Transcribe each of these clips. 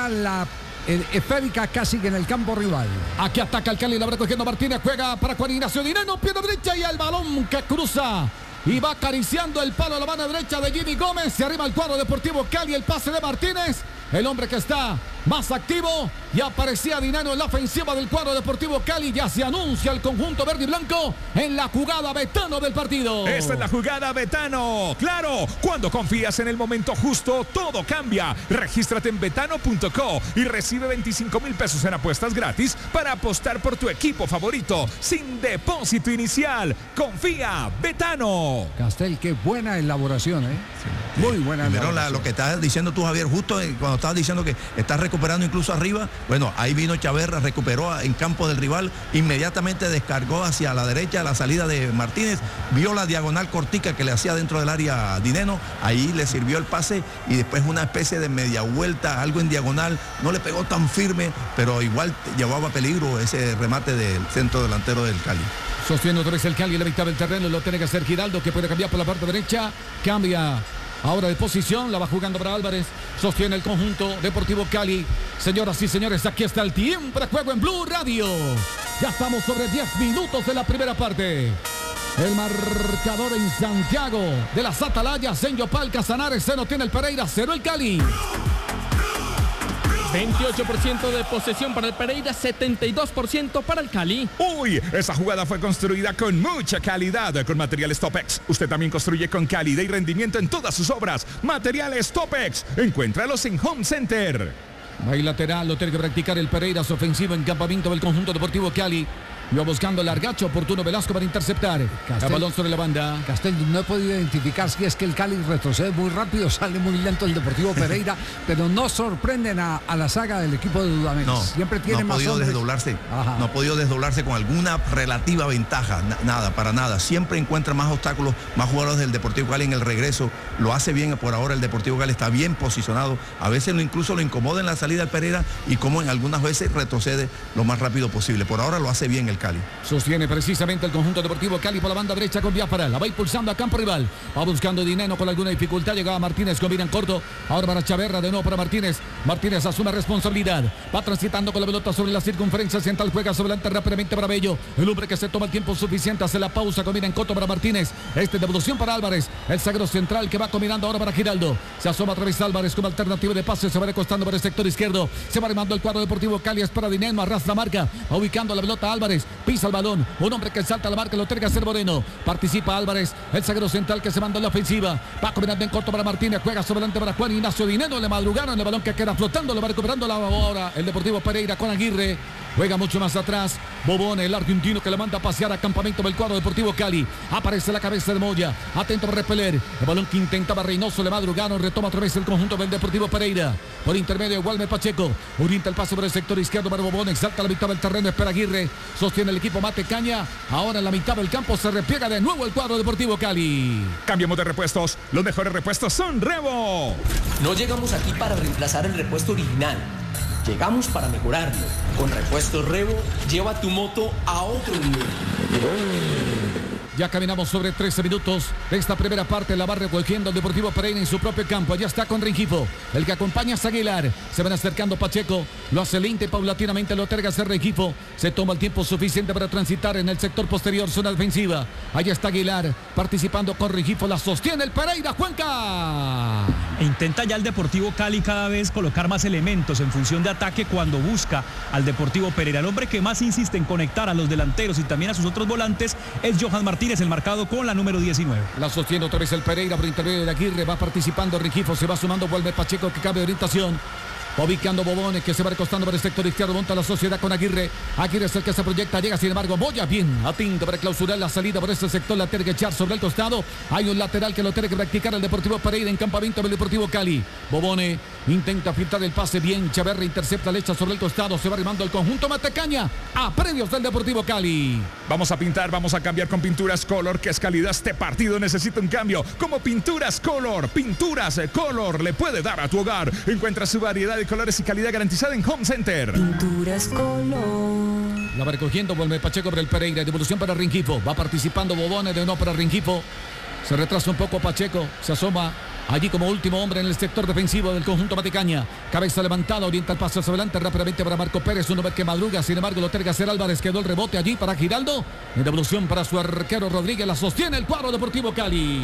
toda la esférica casi que en el campo rival. Aquí ataca el Cali, la va recogiendo Martínez, juega para Juan Ignacio Dineno, pierna derecha y el balón que cruza y va acariciando el palo a la mano derecha de Jimmy Gómez. Se arriba el cuadro Deportivo Cali, el pase de Martínez, el hombre que está más activo. Ya aparecía Dineno en la ofensiva del cuadro Deportivo Cali. Ya se anuncia el conjunto verde y blanco en la jugada Betano del partido. Esta es la jugada Betano. Claro, cuando confías en el momento justo, todo cambia. Regístrate en betano.co y recibe 25,000 pesos en apuestas gratis para apostar por tu equipo favorito sin depósito inicial. Confía, Betano. Castel, qué buena elaboración, ¿eh? Sí. Muy buena elaboración. Lo que estás diciendo tú, Javier, justo cuando estabas diciendo que estás recuperando incluso arriba, bueno, ahí vino Chaverra, recuperó en campo del rival, inmediatamente descargó hacia la derecha la salida de Martínez, vio la diagonal cortica que le hacía dentro del área Dineno, ahí le sirvió el pase y después una especie de media vuelta, algo en diagonal, no le pegó tan firme, pero igual llevaba peligro ese remate del centro delantero del Cali. Sostiene otra vez el Cali en la mitad del terreno, lo tiene que hacer Giraldo, que puede cambiar por la parte derecha, cambia ahora de posición, la va jugando para Álvarez, sostiene el conjunto Deportivo Cali. Señoras y señores, aquí está el tiempo de juego en Blue Radio. Ya estamos sobre 10 minutos de la primera parte. El marcador en Santiago de las Atalayas, en Yopal, Casanares, se no tiene el Pereira, 0 el Cali. 28% de posesión para el Pereira, 72% para el Cali. Uy, esa jugada fue construida con mucha calidad con materiales Topex. Usted también construye con calidad y rendimiento en todas sus obras. Materiales Topex, encuéntralos en Home Center. Ahí lateral, lo tiene que practicar el Pereira, su ofensivo en campamento del conjunto Deportivo Cali. Iba buscando el largacho oportuno Velasco para interceptar. El balón sobre la banda. Castel, no he podido identificar si es que el Cali retrocede muy rápido, sale muy lento el Deportivo Pereira, pero no sorprenden a la saga del equipo de Dudamel. No, siempre tiene no más hombres. No ha podido desdoblarse con alguna relativa ventaja, nada, para nada. Siempre encuentra más obstáculos, más jugadores del Deportivo Cali en el regreso. Lo hace bien por ahora, el Deportivo Cali está bien posicionado. A veces incluso lo incomoda en la salida al Pereira y como en algunas veces retrocede lo más rápido posible. Por ahora lo hace bien el Cali. Sostiene precisamente el conjunto Deportivo Cali por la banda derecha con Biafara. La va impulsando a campo rival. Va buscando Dineno con alguna dificultad. Llegaba Martínez, combina en corto. Ahora para Chaverra, de nuevo para Martínez. Martínez asume responsabilidad. Va transitando con la pelota sobre la circunferencia central. Juega sobre adelante rápidamente para Bello. El hombre que se toma el tiempo suficiente. Hace la pausa. Combina en corto para Martínez. Devolución para Álvarez. El sagro central que va combinando ahora para Giraldo. Se asoma a través Álvarez como alternativa de pase. Se va recostando por el sector izquierdo. Se va armando el cuadro Deportivo Cali. Espera Dineno. Arrastra marca. Va ubicando la pelota Álvarez. Pisa el balón, un hombre que salta a la marca, lo tiene que hacer Moreno, participa Álvarez, el zaguero central que se manda en la ofensiva, va combinando en corto para Martínez, juega sobre adelante para Juan Ignacio Dineno, le madrugaron el balón que queda flotando, lo va recuperando ahora el Deportivo Pereira con Aguirre, juega mucho más atrás, Bobón, el argentino que le manda a pasear a campamento del cuadro Deportivo Cali, aparece la cabeza de Moya, atento para repeler, el balón que intentaba Reynoso, le madrugaron, retoma otra vez el conjunto del Deportivo Pereira, por intermedio de Walmer Pacheco, orienta el pase por el sector izquierdo para Bobón, exalta la mitad del terreno, espera Aguirre, sostiene el equipo Mate Caña, ahora en la mitad del campo se repliega de nuevo el cuadro Deportivo Cali. Cambiamos de repuestos, los mejores repuestos son Revo. No llegamos aquí para reemplazar el repuesto original, llegamos para mejorarlo. Con Repuestos Revo, lleva tu moto a otro nivel. Ya caminamos sobre 13 minutos de esta primera parte. La va recogiendo el Deportivo Pereira en su propio campo. Allá está con Rengifo. El que acompaña es Aguilar. Se van acercando Pacheco. Lo hace lento y paulatinamente lo terga a hacer Rengifo. Se toma el tiempo suficiente para transitar en el sector posterior, zona defensiva. Allá está Aguilar participando con Rengifo. La sostiene el Pereira, Juanca. Intenta ya el Deportivo Cali cada vez colocar más elementos en función de ataque cuando busca al Deportivo Pereira. El hombre que más insiste en conectar a los delanteros y también a sus otros volantes es Johan Martínez, el marcado con la número 19. La sostiene otra vez el Pereira por intermedio de Aguirre. Va participando Rengifo, se va sumando, vuelve Pacheco que cambia de orientación. Ubicando Bobones que se va recostando por el sector izquierdo, monta la sociedad con Aguirre. Aguirre es el que se proyecta, llega sin embargo Moya bien atento para clausurar la salida por este sector, la tiene que echar sobre el costado. Hay un lateral que lo tiene que practicar el Deportivo Pereira en campamento del Deportivo Cali. Bobone intenta filtrar el pase bien, Chaverra intercepta, le echa sobre el costado, se va arrimando el conjunto Matecaña a predios del Deportivo Cali. Vamos a pintar, vamos a cambiar con Pinturas Color, que es calidad. Este partido necesita un cambio, como Pinturas Color. Pinturas Color le puede dar a tu hogar. Encuentra su variedad de colores y calidad garantizada en Home Center. Pinturas Color. La va recogiendo, vuelve Pacheco para el Pereira, devolución para Rengifo, va participando Bobone de no para Rengifo. Se retrasa un poco Pacheco, se asoma allí como último hombre en el sector defensivo del conjunto Matecaña. Cabeza levantada, orienta el paso hacia adelante rápidamente para Marco Pérez, un hombre que madruga, sin embargo lo terga hacer Álvarez, quedó el rebote allí para Giraldo, en devolución para su arquero Rodríguez, la sostiene el cuadro Deportivo Cali.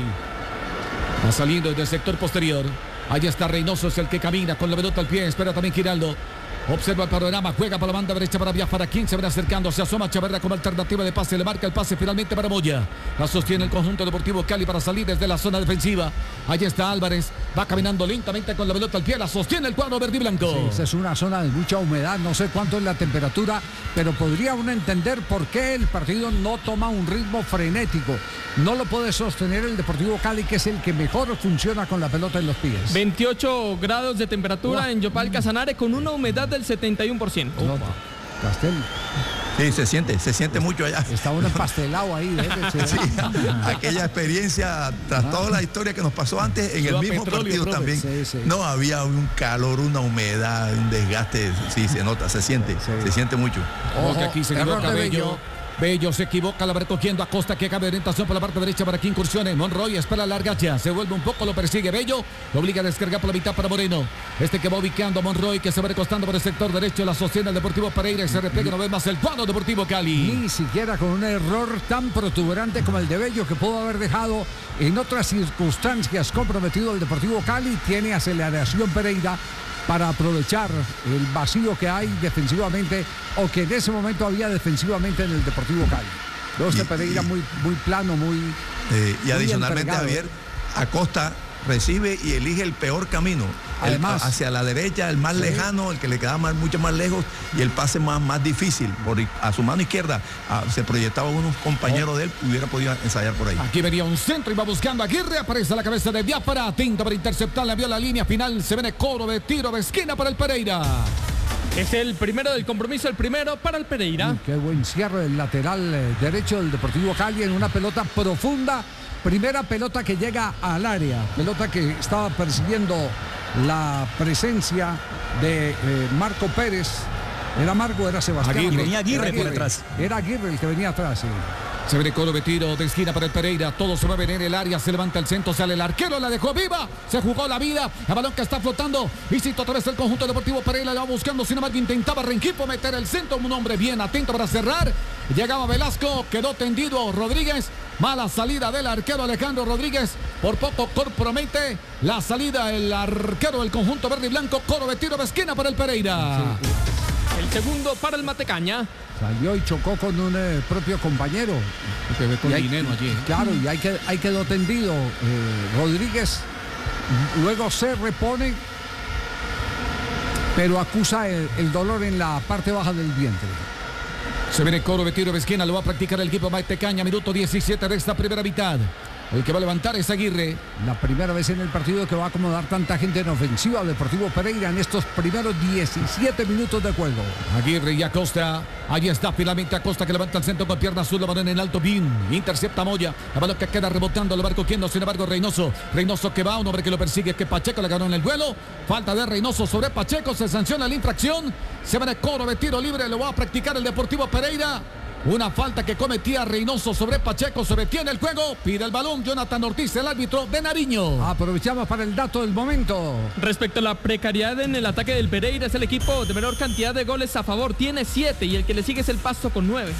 Va saliendo desde el sector posterior. Allí está Reynoso, es el que camina con la pelota al pie, espera también Giraldo. Observa el panorama, juega para la banda derecha para Biafara, quien se va acercando, se asoma Chaverra como alternativa de pase, le marca el pase finalmente para Moya. La sostiene el conjunto Deportivo Cali para salir desde la zona defensiva. Allí está Álvarez, va caminando lentamente con la pelota al pie, la sostiene el cuadro verde y blanco. Sí, esa es una zona de mucha humedad, no sé cuánto es la temperatura, pero podría uno entender por qué el partido no toma un ritmo frenético. No lo puede sostener el Deportivo Cali, que es el que mejor funciona con la pelota en los pies. 28 grados de temperatura en Yopal Casanare con una humedad del 71%. Castel. Sí, se siente mucho allá. Está uno empastelado ahí. Sí, aquella experiencia, tras toda la historia que nos pasó antes, en el mismo partido también. Sí. No, había un calor, una humedad, un desgaste. Sí, se nota, se siente mucho. Ojo, que aquí se equivoca Bello. Bello se equivoca, la va recogiendo Acosta, que cabe de orientación por la parte derecha para que incursione. Monroy espera la largacha, se vuelve un poco, lo persigue Bello, lo obliga a descargar por la mitad para Moreno. Este que va ubicando a Monroy, que se va recostando por el sector derecho, la sostiene el Deportivo Pereira y se replega una vez más el cuadro Deportivo Cali. Ni siquiera con un error tan protuberante como el de Bello, que pudo haber dejado en otras circunstancias comprometido el Deportivo Cali, tiene aceleración Pereira para aprovechar el vacío que hay defensivamente, o que en ese momento había defensivamente en el Deportivo Cali. Pereira muy plano, y adicionalmente, Javier, Acosta recibe y elige el peor camino. Además, hacia la derecha, el más lejano, el que le quedaba mucho más lejos, y el pase más difícil. A su mano izquierda se proyectaba unos compañeros de él, hubiera podido ensayar por ahí. Aquí venía un centro y va buscando a Aguirre, aparece la cabeza de Biafara, atento para interceptar, la vio la línea final, se viene coro de tiro de esquina para el Pereira. Es el primero del compromiso, el primero para el Pereira. Qué buen cierre del lateral derecho del Deportivo Cali en una pelota profunda. Primera pelota que llega al área, pelota que estaba persiguiendo la presencia de Marco Pérez. ¿Era Marco o era Sebastián? Aguirre. Venía Aguirre por detrás. Era Aguirre el que venía atrás, sí. Se viene coro de tiro de esquina para el Pereira. Todo se mueve en el área. Se levanta el centro. Sale el arquero. La dejó viva. Se jugó la vida. El balón que está flotando. Visita otra vez el conjunto Deportivo Pereira. La va buscando. Sin embargo, intentaba Rengifo meter el centro. Un hombre bien atento para cerrar. Llegaba Velasco. Quedó tendido Rodríguez. Mala salida del arquero Alejandro Rodríguez. Por poco compromete la salida el arquero del conjunto verde y blanco. Coro de tiro de esquina para el Pereira. Sí. El segundo para el Matecaña. Salió y chocó con un propio compañero. Que ve con Dineno allí. Claro, y ahí quedó tendido Rodríguez. Luego se repone, pero acusa el dolor en la parte baja del vientre. Se viene coro de tiro de esquina, lo va a practicar el equipo Matecaña, minuto 17 de esta primera mitad. El que va a levantar es Aguirre. La primera vez en el partido que va a acomodar tanta gente en ofensiva al Deportivo Pereira en estos primeros 17 minutos de juego. Aguirre y Acosta. Allí está finalmente Acosta, que levanta el centro con pierna azul, la balón en alto, bien. Intercepta Moya. La balón que queda rebotando, lo va recogiendo, sin embargo, Reynoso. Reynoso que va, un hombre que lo persigue, que Pacheco le ganó en el duelo. Falta de Reynoso sobre Pacheco, se sanciona la infracción. Se va de coro de tiro libre, lo va a practicar el Deportivo Pereira. Una falta que cometía Reynoso sobre Pacheco, se detiene el juego, pide el balón Jonathan Ortiz, el árbitro de Nariño. Aprovechamos para el dato del momento. Respecto a la precariedad en el ataque del Pereira, es el equipo de menor cantidad de goles a favor, tiene 7 y el que le sigue es el Pasto con 9.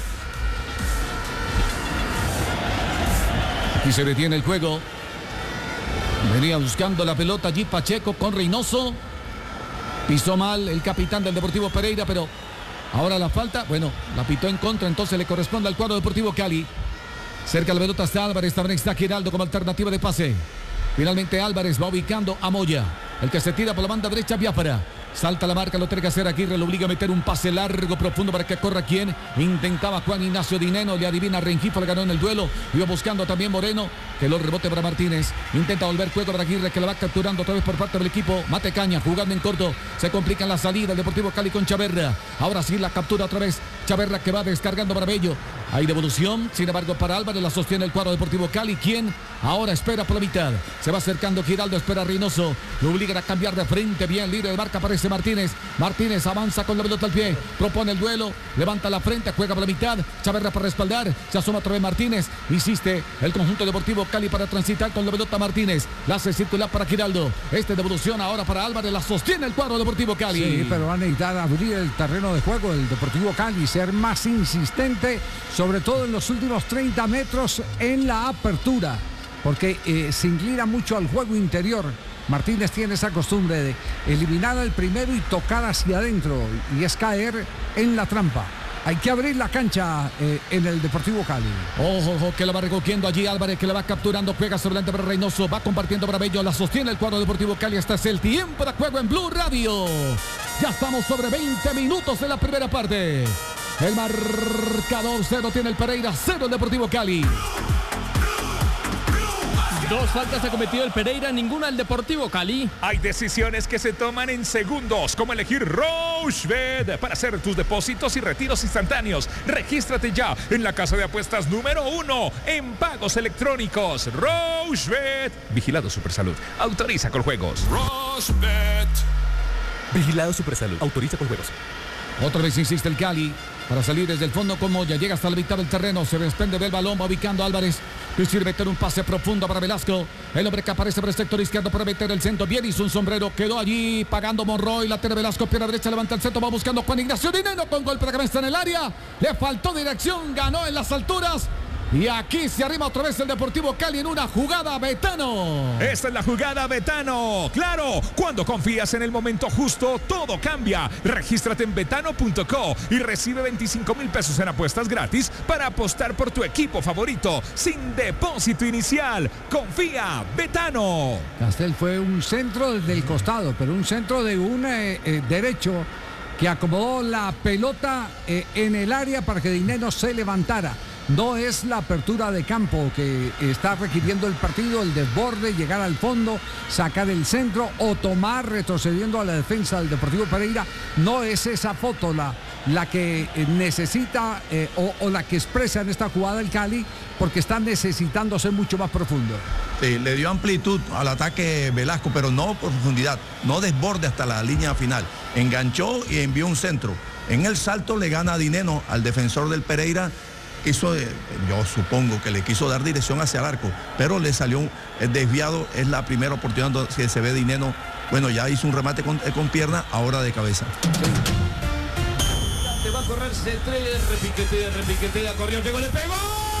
Y se detiene el juego. Venía buscando la pelota allí Pacheco con Reynoso. Pisó mal el capitán del Deportivo Pereira, pero ahora la falta, bueno, la pitó en contra, entonces le corresponde al cuadro Deportivo Cali. Cerca de la pelota está Álvarez, también está Giraldo como alternativa de pase. Finalmente Álvarez va ubicando a Moya, el que se tira por la banda derecha, Biafara. Salta la marca, lo tiene que hacer Aguirre, lo obliga a meter un pase largo, profundo para que corra quien. Intentaba Juan Ignacio Dineno, le adivina Rengifo, le ganó en el duelo. Iba buscando también Moreno, que lo rebote para Martínez. Intenta volver juego para Aguirre, que la va capturando otra vez por parte del equipo Matecaña, jugando en corto. Se complica la salida el Deportivo Cali con Chaverra. Ahora sí la captura otra vez Chaverra, que va descargando para Bello. Hay devolución, sin embargo, para Álvarez, la sostiene el cuadro Deportivo Cali, quien ahora espera por la mitad. Se va acercando Giraldo, espera a Reynoso, lo obligan a cambiar de frente, bien libre de marca, aparece Martínez. Martínez avanza con la pelota al pie, propone el duelo, levanta la frente, juega por la mitad, Chaverra para respaldar, se asoma otra vez Martínez, insiste el conjunto Deportivo Cali para transitar con la pelota Martínez, la hace circular para Giraldo, devolución ahora para Álvarez, la sostiene el cuadro Deportivo Cali. Sí, pero va a necesitar abrir el terreno de juego del Deportivo Cali, ser más insistente, sobre todo en los últimos 30 metros en la apertura, porque se inclina mucho al juego interior. Martínez tiene esa costumbre de eliminar al primero y tocar hacia adentro, y es caer en la trampa. Hay que abrir la cancha en el Deportivo Cali. Ojo, que la va recogiendo allí Álvarez, que la va capturando, juega sobre delante para Reynoso, va compartiendo para Bello, la sostiene el cuadro Deportivo Cali. Este es el tiempo de juego en Blue Radio. Ya estamos sobre 20 minutos de la primera parte. El marcador 0 tiene el Pereira, 0 el Deportivo Cali. 2 faltas ha cometido el Pereira, ninguna el Deportivo Cali. Hay decisiones que se toman en segundos, como elegir Rochebet para hacer tus depósitos y retiros instantáneos. Regístrate ya en la casa de apuestas número 1 en pagos electrónicos. Rochebet. Vigilado Supersalud. Autoriza con juegos. Rochebet. Vigilado Supersalud. Autoriza con juegos. Otra vez insiste el Cali para salir desde el fondo con Moya. Llega hasta la mitad del terreno. Se desprende del balón. Va ubicando a Álvarez. Quiere meter un pase profundo para Velasco. El hombre que aparece por el sector izquierdo para meter el centro. Bien hizo un sombrero. Quedó allí pagando Monroy. La tiene Velasco. Pierna derecha. Levanta el centro. Va buscando Juan Ignacio Dineno con golpe de cabeza en el área. Le faltó dirección. Ganó en las alturas. Y aquí se arrima otra vez el Deportivo Cali en una jugada Betano. Esta es la jugada Betano. Claro, cuando confías en el momento justo, todo cambia. Regístrate en betano.co y recibe 25,000 pesos en apuestas gratis para apostar por tu equipo favorito sin depósito inicial. Confía, Betano. Castel fue un centro desde el costado, pero un centro de un derecho que acomodó la pelota en el área para que Dineno se levantara. No es la apertura de campo que está requiriendo el partido, el desborde, llegar al fondo, sacar el centro o tomar retrocediendo a la defensa del Deportivo Pereira. No es esa foto la que necesita o la que expresa en esta jugada el Cali, porque está necesitando ser mucho más profundo. Sí, le dio amplitud al ataque Velasco, pero no profundidad, no desborde hasta la línea final. Enganchó y envió un centro. En el salto le gana Dineno al defensor del Pereira. Yo supongo que le quiso dar dirección hacia el arco, pero le salió desviado. Es la primera oportunidad que se ve Dineno. Bueno, ya hizo un remate con pierna, ahora de cabeza. Te va a correr C3, repiquetea, corrió, pegó, le pegó.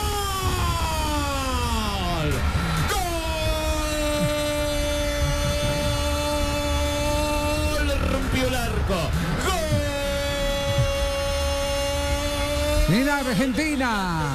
¡Gol! Le rompió el arco. ¡Gol! Mira Argentina.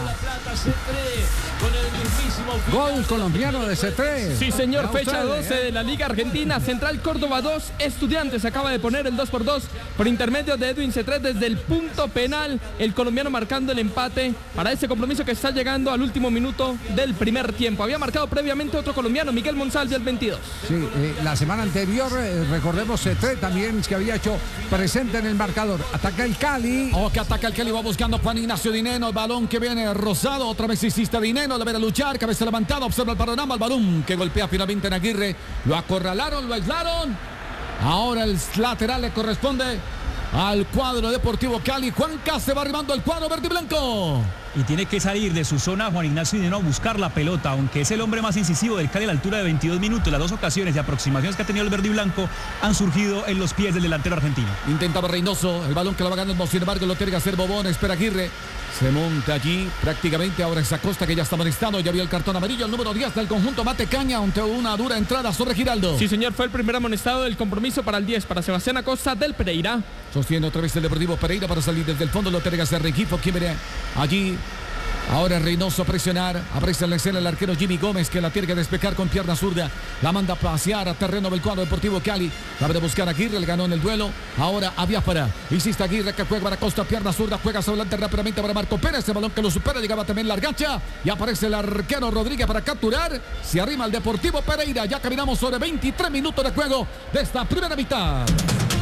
Gol colombiano de C3. Sí, señor, fecha 12 de la Liga Argentina. Central Córdoba 2, Estudiantes acaba de poner el 2-2 por intermedio de Edwin C3 desde el punto penal. El colombiano marcando el empate para ese compromiso que está llegando al último minuto del primer tiempo. Había marcado previamente otro colombiano, Miguel Monsalve, al 22. Sí, la semana anterior, recordemos, C3 también que había hecho presente en el marcador. Ataca el Cali. Que ataca el Cali, va buscando a Juan Ignacio Dineno. El balón que viene Rosado, otra vez insiste Dineno, le verá luchar, cabeza levantada, observa el panorama, el balón que golpea finalmente en Aguirre. Lo acorralaron, lo aislaron. Ahora el lateral le corresponde al cuadro Deportivo Cali. Juanca se va arribando el cuadro verde y blanco. Y tiene que salir de su zona Juan Ignacio Dineno a buscar la pelota, aunque es el hombre más incisivo del Cali a la altura de 22 minutos. Las dos ocasiones de aproximaciones que ha tenido el verde y blanco han surgido en los pies del delantero argentino. Intentaba Reynoso, el balón que lo va ganando, sin embargo lo tiene que hacer Bobón, espera Aguirre. Se monta allí prácticamente ahora es Acosta, que ya está amonestado, ya vio el cartón amarillo, el número 10 del conjunto Mate Caña, ante una dura entrada sobre Giraldo. Sí, señor, fue el primer amonestado del compromiso para el 10, para Sebastián Acosta del Pereira. Sostiene otra vez el Deportivo Pereira para salir desde el fondo, lo tiene que hacer Rengifo, quien viene allí. Ahora Reynoso a presionar, aparece en la escena el arquero Jimmy Gómez, que la tiene que despejar con pierna zurda, la manda a pasear a terreno del cuadro Deportivo Cali, la va a buscar a Aguirre, le ganó en el duelo, ahora a Biafara, insiste Aguirre que juega para Costa, pierna zurda, juega hacia adelante rápidamente para Marco Pérez, el balón que lo supera, llegaba también la argancha, y aparece el arquero Rodríguez para capturar, se arrima el Deportivo Pereira, ya caminamos sobre 23 minutos de juego de esta primera mitad.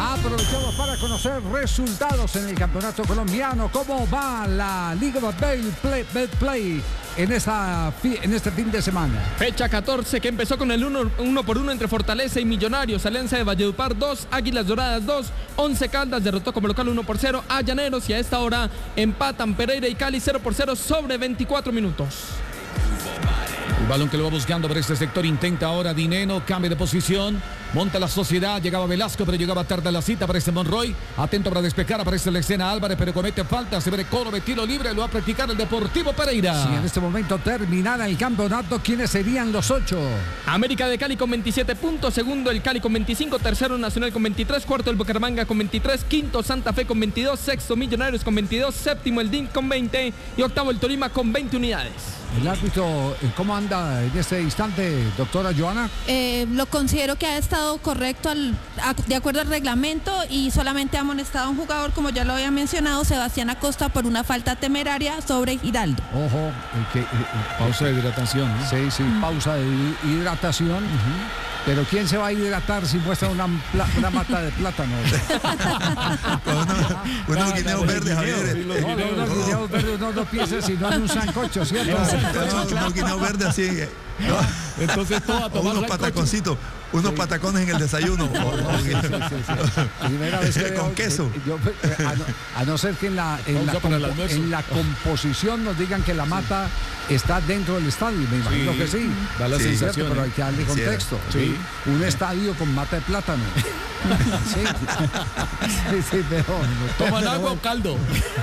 Aprovechamos para conocer resultados en el campeonato colombiano. ¿Cómo va la Liga Betplay en este fin de semana? Fecha 14 que empezó con el 1-1 entre Fortaleza y Millonarios. Alianza de Valledupar 2, Águilas Doradas 2, Once Caldas derrotó como local 1-0 a Llaneros y a esta hora empatan Pereira y Cali 0-0 sobre 24 minutos. El balón que lo va buscando por este sector, intenta ahora Dineno, cambio de posición, monta la Sociedad, llegaba Velasco, pero llegaba tarde a la cita, aparece Monroy, atento para despejar, aparece la escena Álvarez, pero comete falta, se ve coro de tiro libre, lo va a practicar el Deportivo Pereira. Si en este momento terminara el campeonato, ¿quiénes serían los 8? América de Cali con 27 puntos, segundo el Cali con 25, tercero Nacional con 23, cuarto el Bucaramanga con 23, quinto Santa Fe con 22, sexto Millonarios con 22, séptimo el DIN con 20 y octavo el Tolima con 20 unidades. El árbitro, ¿cómo anda en este instante, doctora Joana? Lo considero que ha estado correcto de acuerdo al reglamento y solamente ha amonestado a un jugador, como ya lo había mencionado, Sebastián Acosta, por una falta temeraria sobre Giraldo. Ojo, pausa de hidratación, ¿no? Sí, pausa de hidratación. Pero ¿quién se va a hidratar si muestra una mata de plátano? Unos guineos verdes, Javier. Los guineos verdes no piensa sino en un sancocho, ¿cierto? Unos guineos verdes así. Entonces todo a tomar unos pataconcitos, unos patacones en el desayuno. Primera vez que veo, con queso. A no ser que en la composición nos digan que la mata está dentro del estadio, me imagino que sí. Da la sensación, pero hay que darle contexto. Sí. Un estadio con mata de plátano. Sí, pero toman agua o caldo.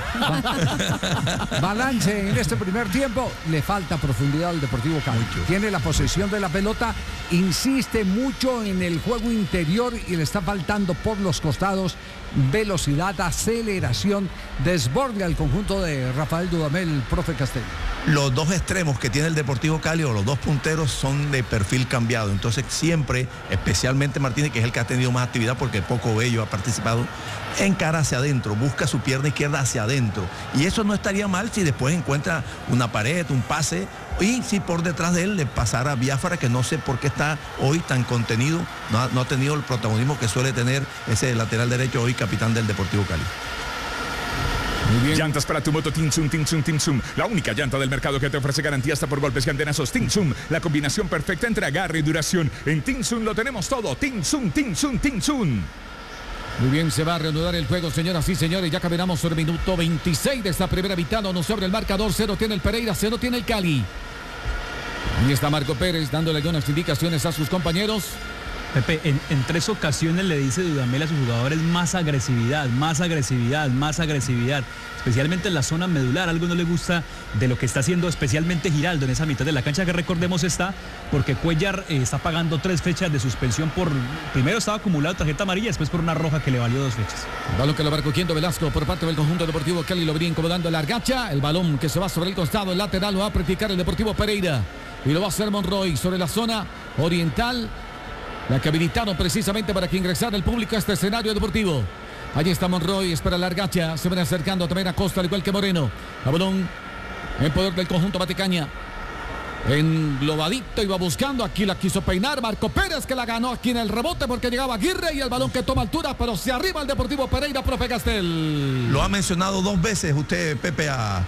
Balance en este primer tiempo, le falta profundidad al Deportivo Cali. Tiene la posesión de la pelota, insiste mucho en el juego interior y le está faltando por los costados velocidad, aceleración, desborde al conjunto de Rafael Dudamel, profe Castel. Los dos extremos que tiene el Deportivo Cali o los dos punteros son de perfil cambiado, entonces siempre, especialmente Martínez, que es el que ha tenido más actividad porque poco Bello ha participado, encara hacia adentro, busca su pierna izquierda hacia adentro y eso no estaría mal si después encuentra una pared, un pase y si por detrás de él le pasara a Biafara, que no sé por qué está hoy tan contenido, no ha tenido el protagonismo que suele tener ese lateral derecho hoy capitán del Deportivo Cali. Llantas para tu moto Tinsun. La única llanta del mercado que te ofrece garantía hasta por golpes y antenazos. Tinsun, la combinación perfecta entre agarre y duración. En Tinsun lo tenemos todo. Tinsun. Muy bien, se va a reanudar el juego, señoras y señores. Ya caminamos sobre el minuto 26 de esta primera mitad. No sobre el marcador, 0 tiene el Pereira, 0 tiene el Cali. Ahí está Marco Pérez dándole algunas indicaciones a sus compañeros. Pepe, en 3 ocasiones le dice Dudamel a sus jugadores más agresividad, especialmente en la zona medular. Algo no le gusta de lo que está haciendo especialmente Giraldo en esa mitad de la cancha, que recordemos está porque Cuellar está pagando 3 fechas de suspensión primero estaba acumulado tarjeta amarilla, después por una roja que le valió 2 fechas. El balón que lo va cogiendo Velasco por parte del conjunto deportivo Cali, lo venía incomodando la Argacha. El balón que se va sobre el costado, el lateral, lo va a practicar el Deportivo Pereira y lo va a hacer Monroy sobre la zona oriental. La que habilitaron precisamente para que ingresara el público a este escenario deportivo. Allí está Monroy, espera la Argacha. Se van acercando también a Costa, al igual que Moreno. A balón en poder del conjunto Batecaña. Englobadito iba buscando. Aquí la quiso peinar Marco Pérez, que la ganó aquí en el rebote porque llegaba Aguirre y el balón que toma altura, pero se arriba el Deportivo Pereira, profe Castel. Lo ha mencionado 2 veces usted, Pepe, a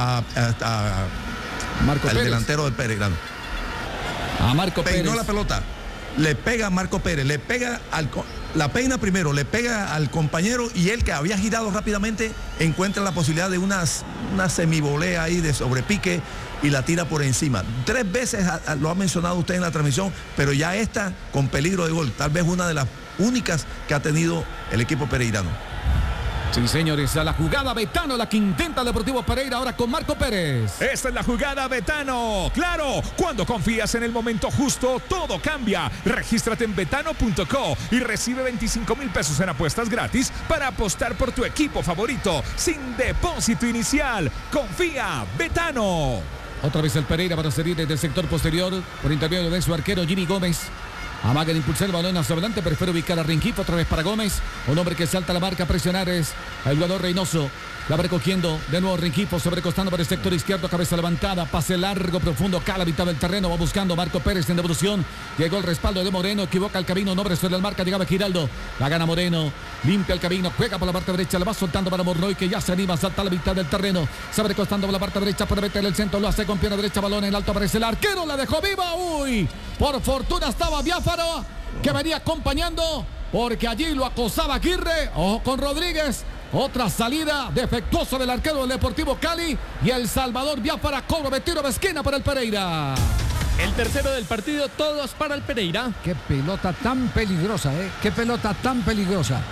Marco al Pérez, delantero del Peregrino. A Marco Pérez. Peinó la pelota. Le pega a Marco Pérez, la peina primero, le pega al compañero y él, que había girado rápidamente, encuentra la posibilidad de una semivolea ahí de sobrepique y la tira por encima. 3 veces lo ha mencionado usted en la transmisión, pero ya esta con peligro de gol, tal vez una de las únicas que ha tenido el equipo pereirano. Sí, señores, a la jugada Betano, la que intenta el Deportivo Pereira ahora con Marco Pérez. Esta es la jugada Betano. Claro, cuando confías en el momento justo, todo cambia. Regístrate en betano.co y recibe 25,000 pesos en apuestas gratis para apostar por tu equipo favorito sin depósito inicial. Confía, Betano. Otra vez el Pereira para salir desde el sector posterior por intermedio de su arquero Jimmy Gómez. Amaga de impulsar el balón hacia adelante, prefiere ubicar a Rengifo, otra vez para Gómez. Un hombre que salta a la marca, presionar es el jugador Reynoso. La va recogiendo de nuevo Rengifo, sobrecostando por el sector izquierdo, cabeza levantada, pase largo, profundo, cala, mitad del terreno, va buscando Marco Pérez en devolución. Llegó el respaldo de Moreno, equivoca el camino, un hombre sobre la marca, llegaba Giraldo. La gana Moreno, limpia el camino, juega por la parte derecha, la va soltando para Mornoy, que ya se anima a saltar a la mitad del terreno. Sobrecostando por la parte derecha, para meter el centro, lo hace con pierna derecha, balón en alto, aparece el arquero, la dejó viva. Uy, por fortuna estaba Biafaro, que venía acompañando, porque allí lo acosaba Aguirre. Ojo con Rodríguez. Otra salida defectuosa del arquero del Deportivo Cali. Y el Salvador Biafara cobra de tiro de esquina para el Pereira. El tercero del partido, todos para el Pereira. Qué pelota tan peligrosa, qué pelota tan peligrosa.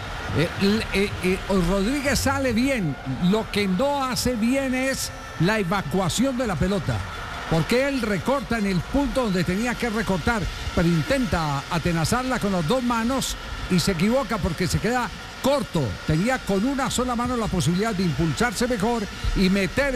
Rodríguez sale bien. Lo que no hace bien es la evacuación de la pelota. Porque él recorta en el punto donde tenía que recortar, pero intenta atenazarla con las dos manos y se equivoca porque se queda corto. Tenía con una sola mano la posibilidad de impulsarse mejor y meter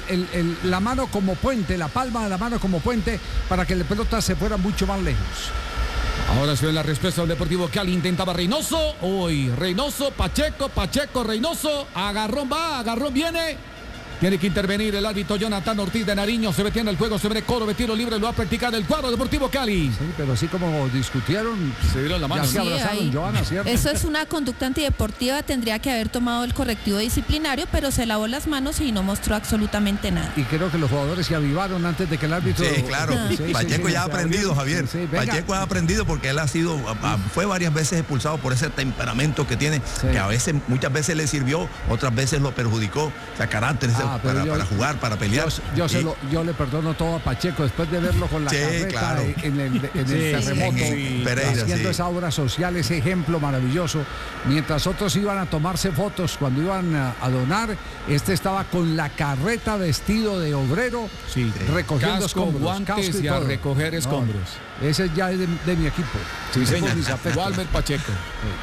la mano como puente, la palma de la mano como puente, para que la pelota se fuera mucho más lejos. Ahora se ve la respuesta del Deportivo Cali. Intentaba Reynoso. Uy, Reynoso, Pacheco, Reynoso. Agarrón va, agarrón viene. Tiene que intervenir el árbitro Jonathan Ortiz de Nariño. Se metió en el juego, se ve coro de tiro libre. Lo va a practicar el cuadro Deportivo Cali. Sí, pero así como discutieron, se dieron la mano. Ya se abrazaron, Joana, ¿cierto? Eso es una conducta antideportiva. Tendría que haber tomado el correctivo disciplinario, pero se lavó las manos y no mostró absolutamente nada. Y creo que los jugadores se avivaron antes de que el árbitro... Sí, claro. Pacheco ya ha aprendido, Javier. Pacheco ha aprendido porque él fue varias veces expulsado por ese temperamento que tiene, que muchas veces le sirvió, otras veces lo perjudicó. O sea, carácter para jugar, para pelear. Yo le perdono todo a Pacheco después de verlo con la carreta en el terremoto, Pereira, haciendo esa obra social, ese ejemplo maravilloso. Mientras otros iban a tomarse fotos cuando iban a donar, este estaba con la carreta vestido de obrero, recogiendo escombros, guantes y a recoger escombros. Ese ya es de mi equipo. Sí, señor. Walmer Pacheco.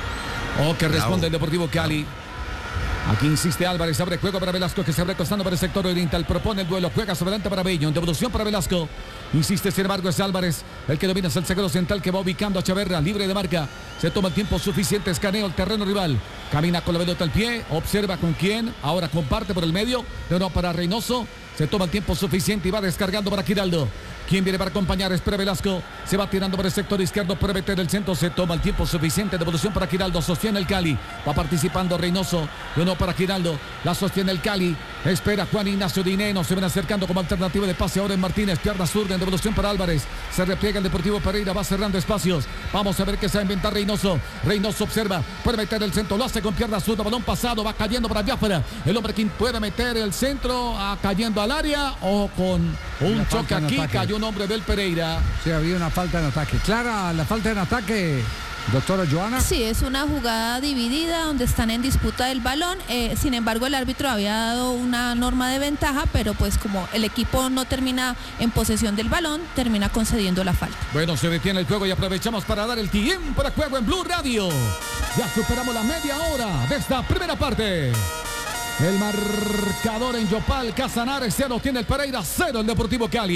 Que responde el Deportivo Cali. Aquí insiste Álvarez, abre juego para Velasco, que se abre costando para el sector oriental, propone el duelo, juega sobre adelante para Bello, en devolución para Velasco, insiste sin embargo es Álvarez, el que domina es el zaguero central que va ubicando a Chaverra, libre de marca, se toma el tiempo suficiente, escanea el terreno rival, camina con la pelota al pie, observa con quién, ahora comparte por el medio, de nuevo para Reynoso, se toma el tiempo suficiente y va descargando para Giraldo. ¿Quién viene para acompañar? Espera Velasco. Se va tirando por el sector izquierdo. Puede meter el centro. Se toma el tiempo suficiente. Devolución para Giraldo. Sostiene el Cali. Va participando Reynoso. De nuevo para Giraldo. La sostiene el Cali. Espera Juan Ignacio Dineno. Se ven acercando como alternativa de pase ahora en Martínez. Pierna zurda en devolución para Álvarez. Se repliega el Deportivo Pereira. Va cerrando espacios. Vamos a ver qué se va a inventar Reynoso. Reynoso observa. Puede meter el centro. Lo hace con pierna zurda. Balón pasado. Va cayendo para Biafara. El hombre que puede meter el centro. Cayendo al área. O con un choque aquí. Cayó un hombre del Pereira. Sí, había una falta en ataque. Clara, la falta en ataque, doctora Joana. Sí, es una jugada dividida donde están en disputa del balón. Sin embargo, el árbitro había dado una norma de ventaja, pero pues como el equipo no termina en posesión del balón, termina concediendo la falta. Bueno, se detiene el juego y aprovechamos para dar el tiempo de juego en Blue Radio. Ya superamos la media hora de esta primera parte. El marcador en Yopal, Casanares 0, tiene el Pereira 0, el Deportivo Cali.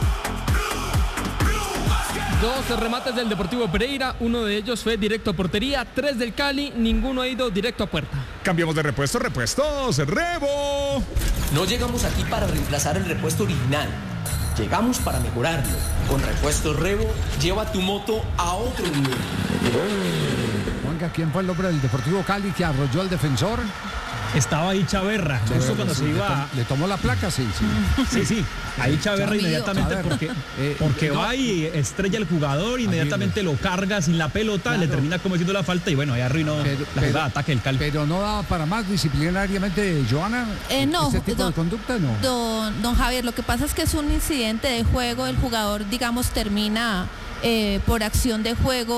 2 remates del Deportivo Pereira, uno de ellos fue directo a portería, 3 del Cali, ninguno ha ido directo a puerta. Cambiamos de repuestos, Rebo. No llegamos aquí para reemplazar el repuesto original. Llegamos para mejorarlo. Con Repuestos Rebo, lleva tu moto a otro nivel. Juanca, ¿quién fue el hombre del Deportivo Cali que arrolló al defensor? Estaba ahí Chaverra, justo cuando se iba. Le tomó la placa, sí. Ahí Chaverra inmediatamente porque va y estrella el jugador, inmediatamente lo carga sin la pelota, le termina cometiendo la falta y bueno, ahí arruinó la jugada de ataque del Cali. Pero no daba para más disciplinariamente, Joana. No, ¿ese tipo de conducta no? Don Javier, lo que pasa es que es un incidente de juego, el jugador, digamos, termina por acción de juego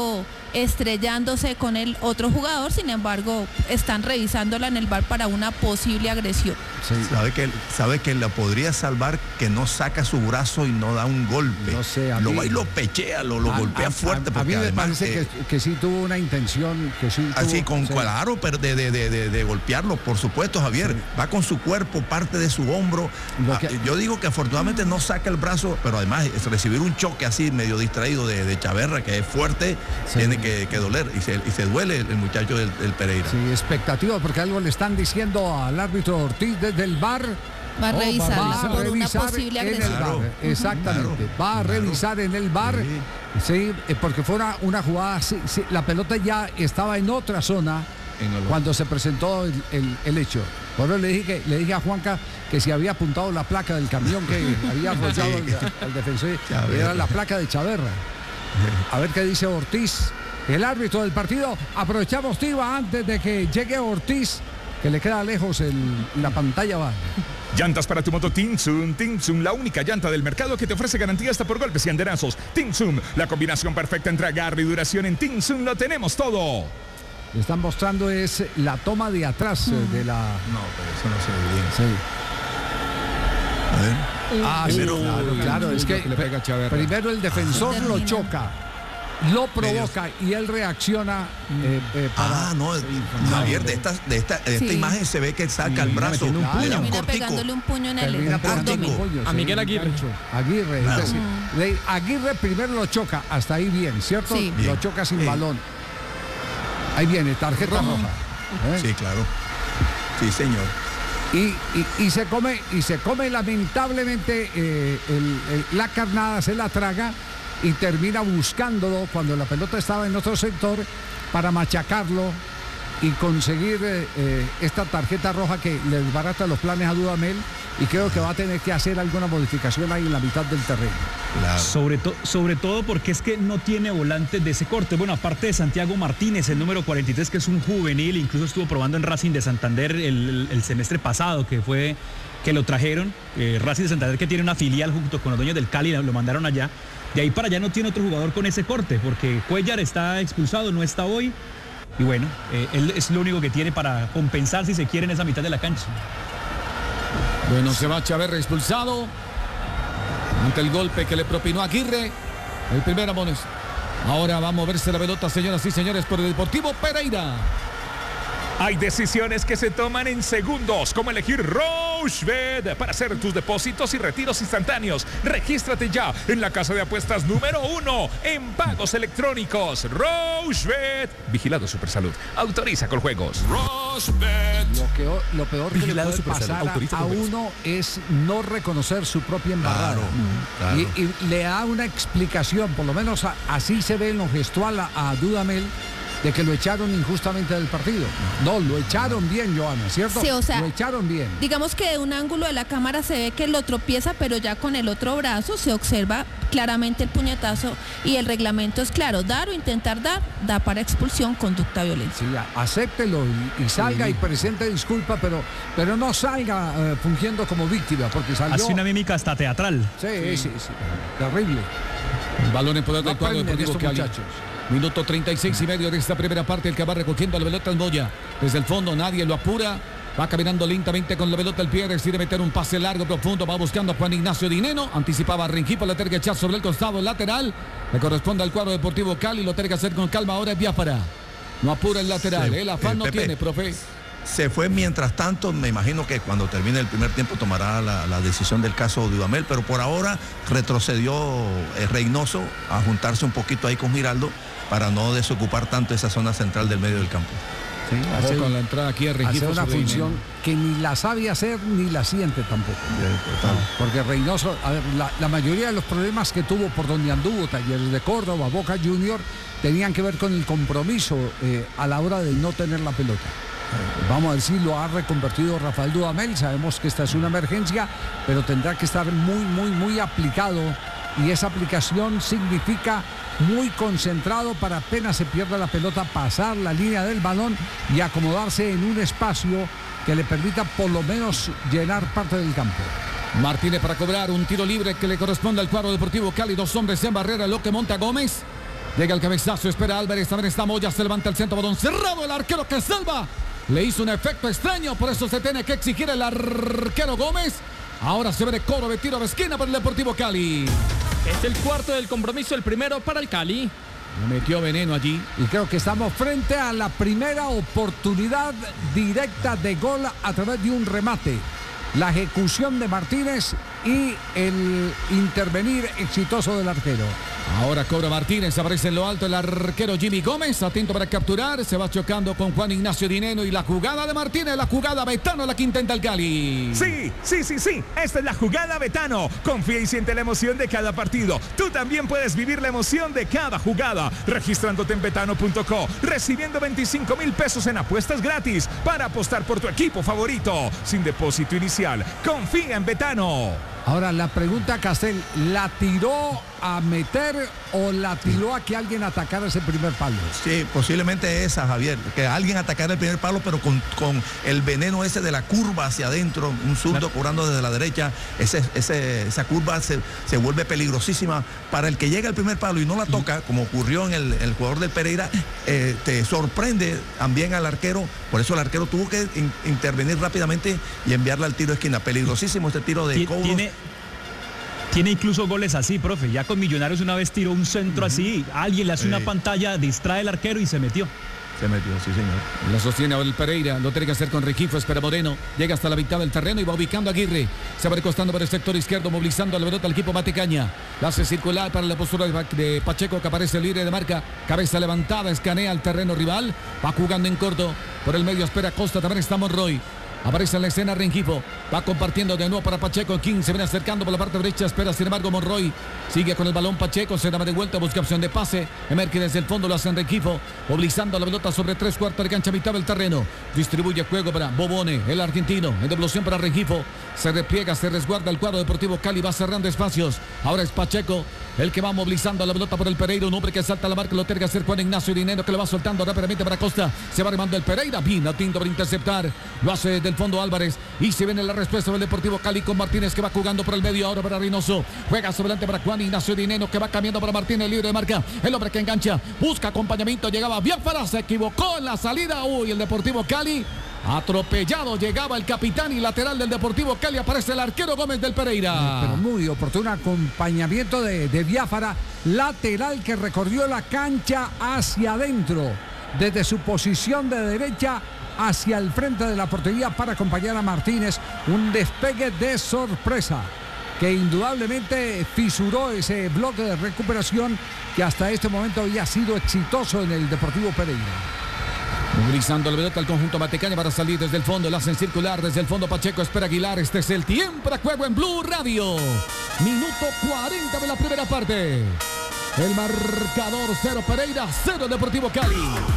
estrellándose con el otro jugador. Sin embargo, están revisándola en el VAR para una posible agresión. Sí. Sabe que la podría salvar, que no saca su brazo y no da un golpe. No sé, lo va y lo pechea, lo golpea fuerte. A mí me parece que sí tuvo una intención, que sí tuvo, así claro, pero de golpearlo, por supuesto, Javier. Sí. Va con su cuerpo, parte de su hombro. Yo digo que afortunadamente no saca el brazo, pero además recibir un choque así medio distraído de Chaverra, que es fuerte, tiene que doler. Y se duele el muchacho del Pereira. Sí, expectativa, porque algo le están diciendo al árbitro Ortiz desde el VAR. Va a revisarla por una posible agresión. Claro. Exactamente. Va a revisar en el VAR. Sí, porque fue una jugada. Sí, la pelota ya estaba en otra zona cuando se presentó el hecho. Por eso le dije a Juanca que si había apuntado la placa del camión que había arrollado al defensor, era la placa de Chaverra. A ver qué dice Ortiz, el árbitro del partido. Aprovechamos, Tiva, antes de que llegue Ortiz, que le queda lejos la pantalla va. Llantas para tu moto Tinsum. Tinsum, la única llanta del mercado que te ofrece garantía hasta por golpes y andenazos. Tinsum, la combinación perfecta entre agarre y duración. En Tinsum lo tenemos todo. Le están mostrando es la toma de atrás de la... No, pero eso no se ve bien. Sí. A ver. Claro, es que primero el defensor lo choca, lo provoca y él reacciona Javier, de esta imagen se ve que saca el brazo, le da un cortico, pegándole un puño en el abdomen. A Miguel Aguirre. Aguirre primero lo choca, hasta ahí bien, ¿cierto? Sí. Lo choca sin balón. Ahí viene, tarjeta roja. Sí, claro. Sí, señor. Y se come lamentablemente la carnada, se la traga y termina buscándolo cuando la pelota estaba en otro sector para machacarlo y conseguir esta tarjeta roja que le desbarata los planes a Dudamel, y creo que va a tener que hacer alguna modificación ahí en la mitad del terreno. Claro. Sobre todo porque es que no tiene volantes de ese corte. Bueno, aparte de Santiago Martínez, el número 43, que es un juvenil, incluso estuvo probando en Racing de Santander el semestre pasado, que lo trajeron. Racing de Santander, que tiene una filial junto con los dueños del Cali, lo mandaron allá. De ahí para allá no tiene otro jugador con ese corte, porque Cuellar está expulsado, no está hoy. Y bueno, él es lo único que tiene para compensar, si se quiere, en esa mitad de la cancha. Bueno, se va Chaverra expulsado ante el golpe que le propinó Aguirre. El primer Amones. Ahora va a moverse la pelota, señoras y señores, por el Deportivo Pereira. Hay decisiones que se toman en segundos, como elegir Rochebet para hacer tus depósitos y retiros instantáneos. Regístrate ya en la casa de apuestas número 1 en pagos electrónicos. Rochebet. Vigilado Supersalud. Autoriza con juegos. Rochebet. Lo peor que le puede pasar a uno es no reconocer su propia embarrada. Claro. Y le da una explicación, por lo menos así se ve en lo gestual a Dudamel, de que lo echaron injustamente del partido. No, lo echaron bien, Joana, ¿cierto? Sí, o sea, lo echaron bien. Digamos que de un ángulo de la cámara se ve que lo tropieza, pero ya con el otro brazo se observa claramente el puñetazo, y el reglamento es claro: dar o intentar dar, da para expulsión, conducta violenta. Sí, acéptelo y salga y presente disculpa, pero no salga fungiendo como víctima, porque salió... Hace una mímica hasta teatral. Sí. Terrible. Balón en poder del cuadro Deportivo Cali. Minuto 36 y medio de esta primera parte. El que va recogiendo la pelota es Moya. Desde el fondo nadie lo apura. Va caminando lentamente con la pelota al pie. Decide meter un pase largo, profundo. Va buscando a Juan Ignacio Dineno. Anticipaba a Rengifo. La tiene que echar sobre el costado lateral. Le corresponde al cuadro Deportivo Cali. Lo tiene que hacer con calma. Ahora es Biafara. No apura el lateral. El afán no tiene, profe. Se fue mientras tanto. Me imagino que cuando termine el primer tiempo tomará la decisión del caso de Dudamel. Pero por ahora retrocedió Reynoso a juntarse un poquito ahí con Giraldo, para no desocupar tanto esa zona central del medio del campo. Sí, hace con la entrada aquí hace una función que ni la sabe hacer ni la siente tampoco. Porque Reynoso, a ver, la mayoría de los problemas que tuvo por donde anduvo, Talleres de Córdoba, Boca Junior, tenían que ver con el compromiso a la hora de no tener la pelota. Vamos a decir, lo ha reconvertido Rafael Dudamel. Sabemos que esta es una emergencia, pero tendrá que estar muy aplicado, y esa aplicación significa muy concentrado para apenas se pierda la pelota, pasar la línea del balón y acomodarse en un espacio que le permita por lo menos llenar parte del campo. Martínez para cobrar un tiro libre que le corresponde al cuadro Deportivo Cali. Dos hombres en barrera, lo que monta Gómez. Llega el cabezazo, espera Álvarez, también está Moya, se levanta el centro, balón cerrado, el arquero que salva. Le hizo un efecto extraño, por eso se tiene que exigir el arquero Gómez. Ahora se ve de coro de tiro de esquina para el Deportivo Cali. Es el cuarto del compromiso, el primero para el Cali. Le metió veneno allí. Y creo que estamos frente a la primera oportunidad directa de gol a través de un remate. La ejecución de Martínez y el intervenir exitoso del arquero. Ahora cobra Martínez, aparece en lo alto el arquero Jimmy Gómez, atento para capturar, se va chocando con Juan Ignacio Dineno y la jugada de Martínez, la jugada Betano, la que intenta el Cali. Sí, esta es la jugada Betano. Confía y siente la emoción de cada partido. Tú también puedes vivir la emoción de cada jugada, registrándote en betano.co, recibiendo 25,000 pesos en apuestas gratis para apostar por tu equipo favorito, sin depósito inicial. Confía en Betano. Ahora la pregunta, Castel, ¿la tiró a meter o la tiró a que alguien atacara ese primer palo? Sí, posiblemente esa, Javier, que alguien atacara el primer palo, pero con el veneno ese de la curva hacia adentro, un zurdo cobrando desde la derecha, esa curva se vuelve peligrosísima para el que llega al primer palo y no la toca, como ocurrió en el jugador del Pereira, te sorprende también al arquero, por eso el arquero tuvo que intervenir rápidamente y enviarla al tiro de esquina. Peligrosísimo este tiro de cobro. Tiene incluso goles así, profe. Ya con Millonarios una vez tiró un centro así, alguien le hace una pantalla, distrae al arquero y se metió. Se metió, sí señor. Lo sostiene ahora el Pereira, lo tiene que hacer con Rengifo, espera Moreno, llega hasta la mitad del terreno y va ubicando a Aguirre. Se va recostando por el sector izquierdo, movilizando a la pelota al equipo Matecaña. La hace circular para la postura de Pacheco, que aparece libre de marca. Cabeza levantada, escanea al terreno rival. Va jugando en corto, por el medio espera Costa, también está Monroy. Aparece en la escena Rengifo, va compartiendo de nuevo para Pacheco. King se viene acercando por la parte derecha, espera sin embargo Monroy, sigue con el balón Pacheco, se da de vuelta, busca opción de pase, emerge desde el fondo, lo hace en Rengifo, movilizando la pelota sobre 3/4 de cancha, mitad del terreno, distribuye juego para Bobone, el argentino, en devolución para Rengifo, se repliega, se resguarda el cuadro Deportivo Cali, va cerrando espacios, ahora es Pacheco el que va movilizando la pelota por el Pereira, un hombre que salta a la marca, lo tiene que hacer Juan Ignacio Dineno, que lo va soltando rápidamente para Costa, se va remando el Pereira, bien atento para interceptar, lo hace desde el fondo Álvarez, y se viene la respuesta del Deportivo Cali con Martínez, que va jugando por el medio, ahora para Reynoso, juega sobre adelante para Juan Ignacio Dineno, que va cambiando para Martínez, libre de marca, el hombre que engancha, busca acompañamiento, llegaba Biafara, se equivocó en la salida, el Deportivo Cali atropellado, llegaba el capitán y lateral del Deportivo Cali, aparece el arquero Gómez del Pereira. Pero muy oportuno acompañamiento de Biafara, lateral que recorrió la cancha hacia adentro, desde su posición de derecha hacia el frente de la portería para acompañar a Martínez, un despegue de sorpresa que indudablemente fisuró ese bloque de recuperación que hasta este momento había sido exitoso en el Deportivo Pereira. Movilizando la pelota al conjunto Matecaña para salir desde el fondo, la hacen circular desde el fondo Pacheco, espera Aguilar, este es el tiempo de juego en Blue Radio. Minuto 40 de la primera parte. El marcador 0 Pereira, 0 Deportivo Cali.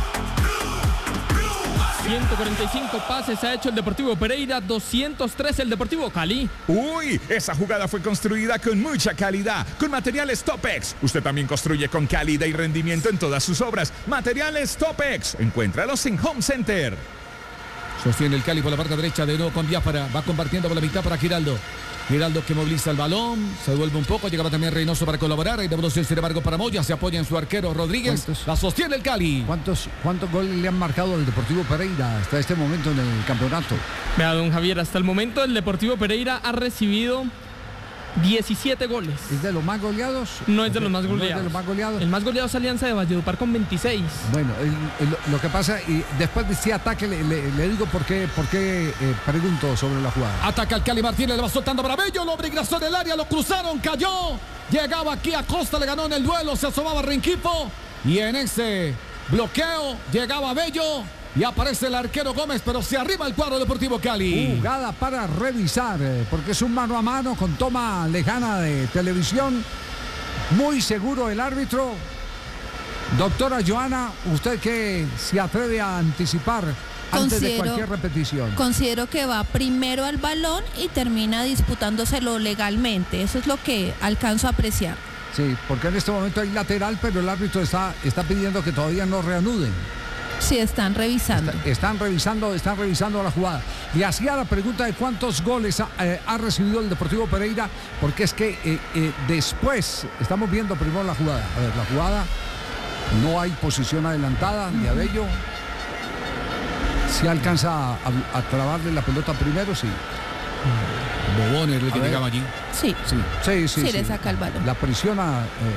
145 pases ha hecho el Deportivo Pereira, 203 el Deportivo Cali. Uy, esa jugada fue construida con mucha calidad, con materiales Topex. Usted también construye con calidad y rendimiento en todas sus obras. Materiales Topex, encuéntralos en Home Center. Sostiene el Cali por la parte derecha, de nuevo con Biafara, va compartiendo por la mitad para Giraldo. Giraldo que moviliza el balón, se devuelve un poco, llegaba también Reynoso para colaborar, hay devolución sin embargo para Moya, se apoya en su arquero Rodríguez, la sostiene el Cali. ¿Cuántos goles le han marcado al Deportivo Pereira hasta este momento en el campeonato? Vea, don Javier, hasta el momento el Deportivo Pereira ha recibido 17 goles. ¿Es de los más goleados? No es de los más goleados. ¿No es de los más goleados? El más goleado es Alianza de Valledupar con 26. Bueno, lo que pasa, y después de ese ataque le digo por qué pregunto sobre la jugada. Ataca el Cali, Martínez, le va soltando para Bello, lo ingresó en el área, lo cruzaron, cayó, llegaba aquí a Costa, le ganó en el duelo, se asomaba Rengifo, y en ese bloqueo llegaba Bello. Y aparece el arquero Gómez, pero se arriba el cuadro Deportivo Cali. Jugada para revisar, porque es un mano a mano con toma lejana de televisión. Muy seguro el árbitro. Doctora Joana, ¿usted qué se atreve a anticipar antes de cualquier repetición? Considero que va primero al balón y termina disputándoselo legalmente. Eso es lo que alcanzo a apreciar. Sí, porque en este momento hay lateral, pero el árbitro está pidiendo que todavía no reanuden. Sí, están revisando. Están revisando la jugada. Y hacía la pregunta de cuántos goles ha recibido el Deportivo Pereira, porque es que después estamos viendo primero la jugada. A ver, la jugada No hay posición adelantada de Abello. Si alcanza a clavarle la pelota primero, sí. Bobón es el que llegaba allí. Sí. Sí, le saca el balón. La presiona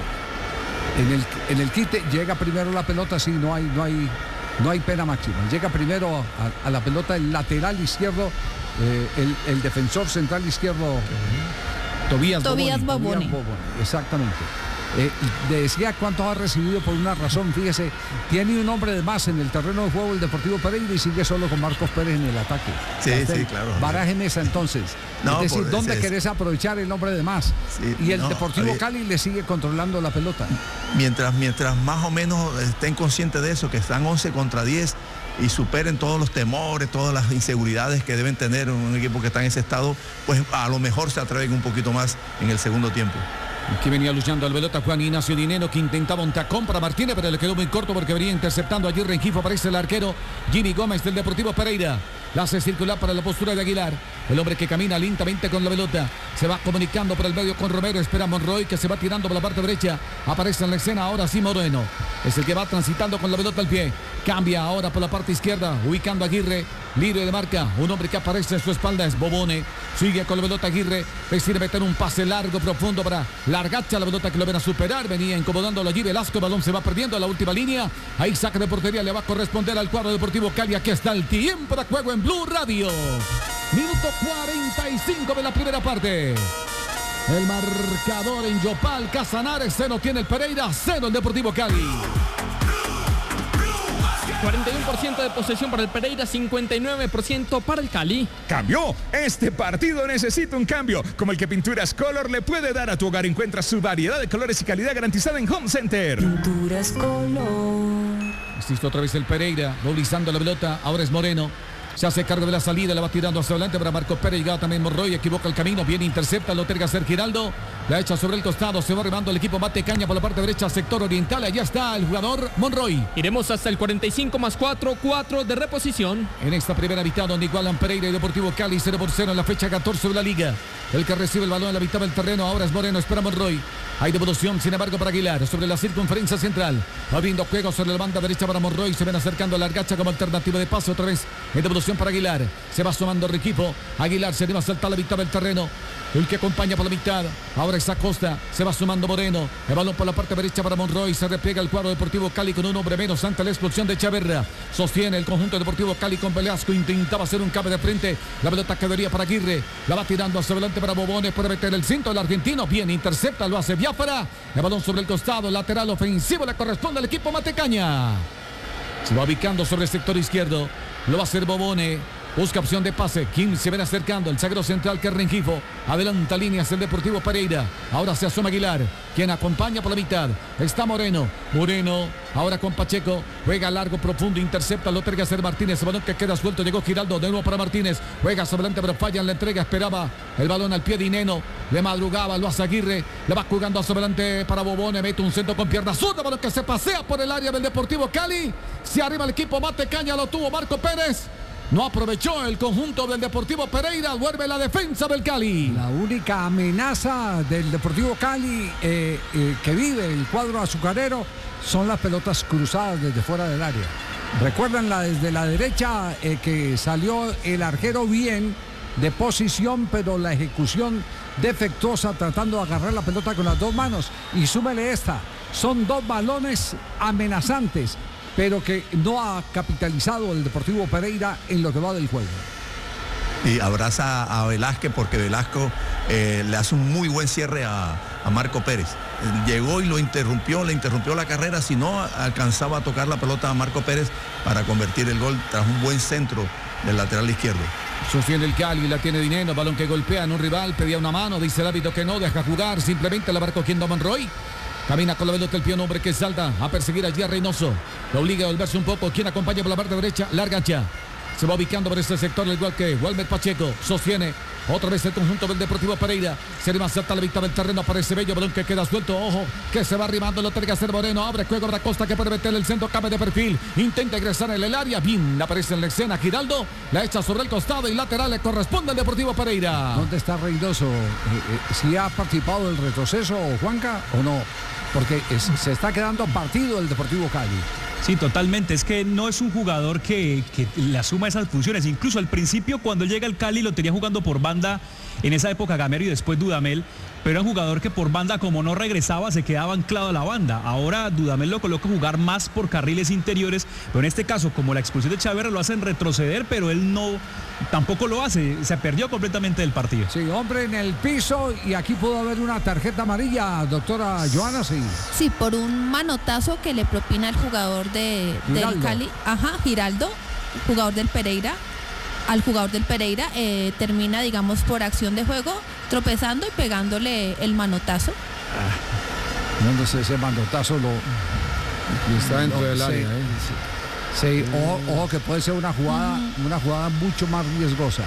en el quite, llega primero la pelota, sí, no hay pena máxima. Llega primero a la pelota el lateral izquierdo, el defensor central izquierdo. Tobías Bobone. Exactamente. Decía cuánto ha recibido por una razón. Fíjese, tiene un hombre de más en el terreno de juego el Deportivo Pereira y sigue solo con Marcos Pérez en el ataque. Sí, claro. Barajen esa entonces. No, es decir, ¿dónde querés aprovechar el hombre de más? Sí, y el Deportivo Cali le sigue controlando la pelota. Mientras más o menos estén conscientes de eso, que están 11 contra 10 y superen todos los temores, todas las inseguridades que deben tener un equipo que está en ese estado, pues a lo mejor se atreven un poquito más en el segundo tiempo. Aquí venía luchando al pelota Juan Ignacio Dineno, que intentaba un tacón para Martínez, pero le quedó muy corto porque venía interceptando allí Rengifo. Aparece el arquero Jimmy Gómez del Deportivo Pereira. La hace circular para la postura de Aguilar. El hombre que camina lentamente con la pelota. Se va comunicando por el medio con Romero. Espera Monroy, que se va tirando por la parte derecha. Aparece en la escena ahora sí Moreno. Es el que va transitando con la pelota al pie. Cambia ahora por la parte izquierda, ubicando a Aguirre. Libre de marca. Un hombre que aparece en su espalda es Bobone. Sigue con la pelota Aguirre. Decide meter un pase largo, profundo para Largacha. La pelota que lo ven a superar. Venía incomodándolo allí Velasco. El balón se va perdiendo a la última línea. Ahí saca de portería. Le va a corresponder al cuadro Deportivo Cali. Aquí está el tiempo de juego en Blue Radio. Minuto 45 de la primera parte. El marcador en Yopal, Casanares, 0 tiene el Pereira, 0 el Deportivo Cali. 41% de posesión para el Pereira, 59% para el Cali. ¡Cambió! Este partido necesita un cambio, como el que Pinturas Color le puede dar a tu hogar. Encuentra su variedad de colores y calidad garantizada en Home Center. Pinturas Color. Existe otra vez el Pereira, movilizando la pelota, ahora es Moreno. Se hace cargo de la salida, la va tirando hacia adelante para Marcos Pérez. Llegaba también Monroy, equivoca el camino, bien intercepta, lo terga ser Giraldo. La echa sobre el costado, se va arribando el equipo Matecaña por la parte derecha, sector oriental. Allá está el jugador Monroy. Iremos hasta el 45 más 4 de reposición. En esta primera mitad, donde igualan Pereira y Deportivo Cali, 0-0 en la fecha 14 de la liga. El que recibe el balón en la mitad del terreno ahora es Moreno, espera Monroy. Hay devolución, sin embargo, para Aguilar sobre la circunferencia central. Abriendo juego sobre la banda derecha para Monroy. Se ven acercando a Largacha como alternativa de pase. Otra vez en devolución para Aguilar. Se va sumando Riquifo. Aguilar se anima a saltar la mitad del terreno. El que acompaña por la mitad. Ahora es Acosta. Se va sumando Moreno. El balón por la parte derecha para Monroy. Se repliega el cuadro Deportivo Cali con un hombre menos ante la expulsión de Chaverra. Sostiene el conjunto Deportivo Cali con Velasco. Intentaba hacer un cambio de frente. La pelota quedaría para Aguirre. La va tirando hacia adelante para Bobone. Puede meter el cinto del argentino. Bien, intercepta. Lo hace Biafara. El balón sobre el costado. Lateral ofensivo. Le corresponde al equipo Matecaña. Se va ubicando sobre el sector izquierdo. Lo va a hacer Bobone. Busca opción de pase. Kim se ven acercando. El zaguero central que es Rengifo. Adelanta líneas el Deportivo Pereira. Ahora se asoma Aguilar, quien acompaña por la mitad. Está Moreno. Moreno ahora con Pacheco. Juega largo, profundo. Intercepta. Lo terga a hacer Martínez. El balón que queda suelto. Llegó Giraldo. De nuevo para Martínez. Juega hacia adelante, pero falla en la entrega. Esperaba el balón al pie de Dineno. Le madrugaba. Lo hace Aguirre. Le va jugando hacia adelante para Bobone. Mete un centro con pierna zurda. Balón que se pasea por el área del Deportivo Cali. Se arriba el equipo Matecaña. Lo tuvo Marco Pérez. No aprovechó el conjunto del Deportivo Pereira. Vuelve la defensa del Cali. La única amenaza del Deportivo Cali que vive el cuadro azucarero son las pelotas cruzadas desde fuera del área. Recuerdan desde la derecha que salió el arquero bien de posición, pero la ejecución defectuosa tratando de agarrar la pelota con las dos manos. Y súmele esta. Son dos balones amenazantes, pero que no ha capitalizado el Deportivo Pereira en lo que va del juego. Y abraza a Velázquez porque Velasco le hace un muy buen cierre a Marco Pérez. Llegó y le interrumpió la carrera, si no alcanzaba a tocar la pelota a Marco Pérez para convertir el gol tras un buen centro del lateral izquierdo. Sostiene el Cali, la tiene Dineno, balón que golpea en un rival, pedía una mano, dice el árbitro que no, deja jugar, simplemente la va recogiendo Monroy. Camina con la pelota el pie, un hombre que salta a perseguir allí a Reynoso. Lo obliga a volverse un poco. Quien acompaña por la parte derecha, Largacha. Se va ubicando por este sector, al igual que Walmer Pacheco. Sostiene otra vez el conjunto del Deportivo Pereira. Sería más alta la mitad del terreno. Aparece Bello, balón que queda suelto. Ojo, que se va arrimando. Lo tiene que hacer Moreno. Abre juego para Costa, que puede meter el centro. Cambia de perfil. Intenta ingresar en el área. Bien, aparece en la escena Giraldo. La echa sobre el costado y lateral le corresponde al Deportivo Pereira. ¿Dónde está Reynoso? ¿Si ha participado del retroceso, Juanca, o no? Porque se está quedando partido el Deportivo Cali. Sí, totalmente. Es que no es un jugador que le asuma esas funciones. Incluso al principio, cuando llega el Cali, lo tenía jugando por banda. En esa época Gamero y después Dudamel. Pero era un jugador que por banda, como no regresaba, se quedaba anclado a la banda. Ahora Dudamel lo coloca a jugar más por carriles interiores. Pero en este caso, como la expulsión de Chaverra lo hacen retroceder, pero él tampoco lo hace. Se perdió completamente del partido. Sí, hombre en el piso, y aquí pudo haber una tarjeta amarilla, doctora Joana, sí. Sí, por un manotazo que le propina el jugador del Cali. Giraldo, jugador del Pereira. Al jugador del Pereira termina, digamos, por acción de juego, tropezando y pegándole el manotazo. No sé, ese manotazo está dentro del área. Sí, ojo que puede ser una jugada mucho más riesgosa.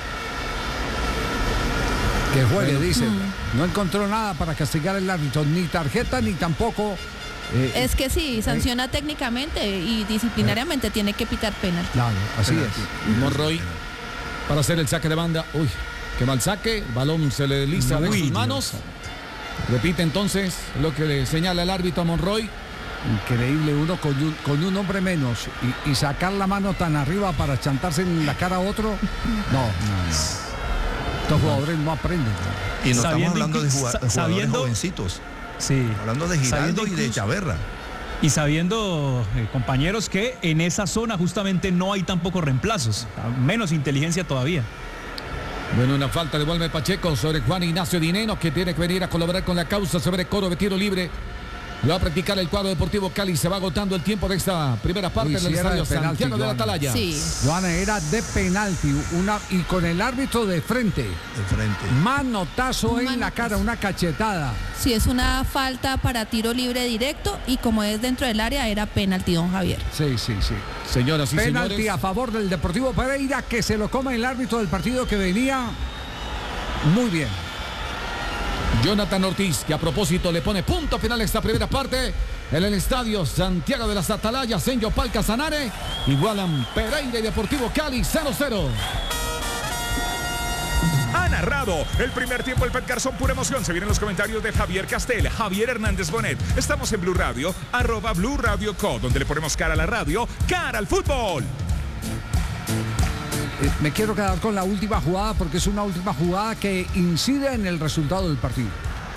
Que juegue, dice. No encontró nada para castigar el árbitro, ni tarjeta ni tampoco. Es que sí, sanciona técnicamente y disciplinariamente tiene que pitar penal. Claro, así es. Monroy para hacer el saque de banda. Uy, qué mal saque. Balón se le desliza de sus manos. Repite entonces lo que le señala el árbitro a Monroy. Increíble, uno con un hombre menos y sacar la mano tan arriba para chantarse en la cara a otro. No. Estos jugadores no aprenden. Y no estamos hablando de jugadores jovencitos. Sí. Hablando de Giraldo y de Chaverra. Y sabiendo, compañeros, que en esa zona justamente no hay tampoco reemplazos. Menos inteligencia todavía. Bueno, una falta de Walmer Pacheco sobre Juan Ignacio Dineno, que tiene que venir a colaborar con la causa sobre coro de tiro libre. Lo va a practicar el cuadro Deportivo Cali. Se va agotando el tiempo de esta primera parte del estadio Santiago de la Atalaya. Sí. Joana, era de penalti, y con el árbitro de frente. Manotazo en la cara, una cachetada. Sí, es una falta para tiro libre directo y como es dentro del área era penalti, don Javier. Sí. Señoras y penalti señores, a favor del Deportivo Pereira, que se lo come el árbitro del partido, que venía muy bien. Jonathan Ortiz, que a propósito le pone punto final a esta primera parte en el estadio Santiago de las Atalayas en Yopal Casanare. Igualan Pereira y Deportivo Cali 0-0. Ha narrado el primer tiempo el Pet Garzón, pura emoción. Se vienen los comentarios de Javier Castel, Javier Hernández Bonet. Estamos en Blue Radio, @Blue Radio Co, donde le ponemos cara a la radio, cara al fútbol. Me quiero quedar con la última jugada porque es una última jugada que incide en el resultado del partido.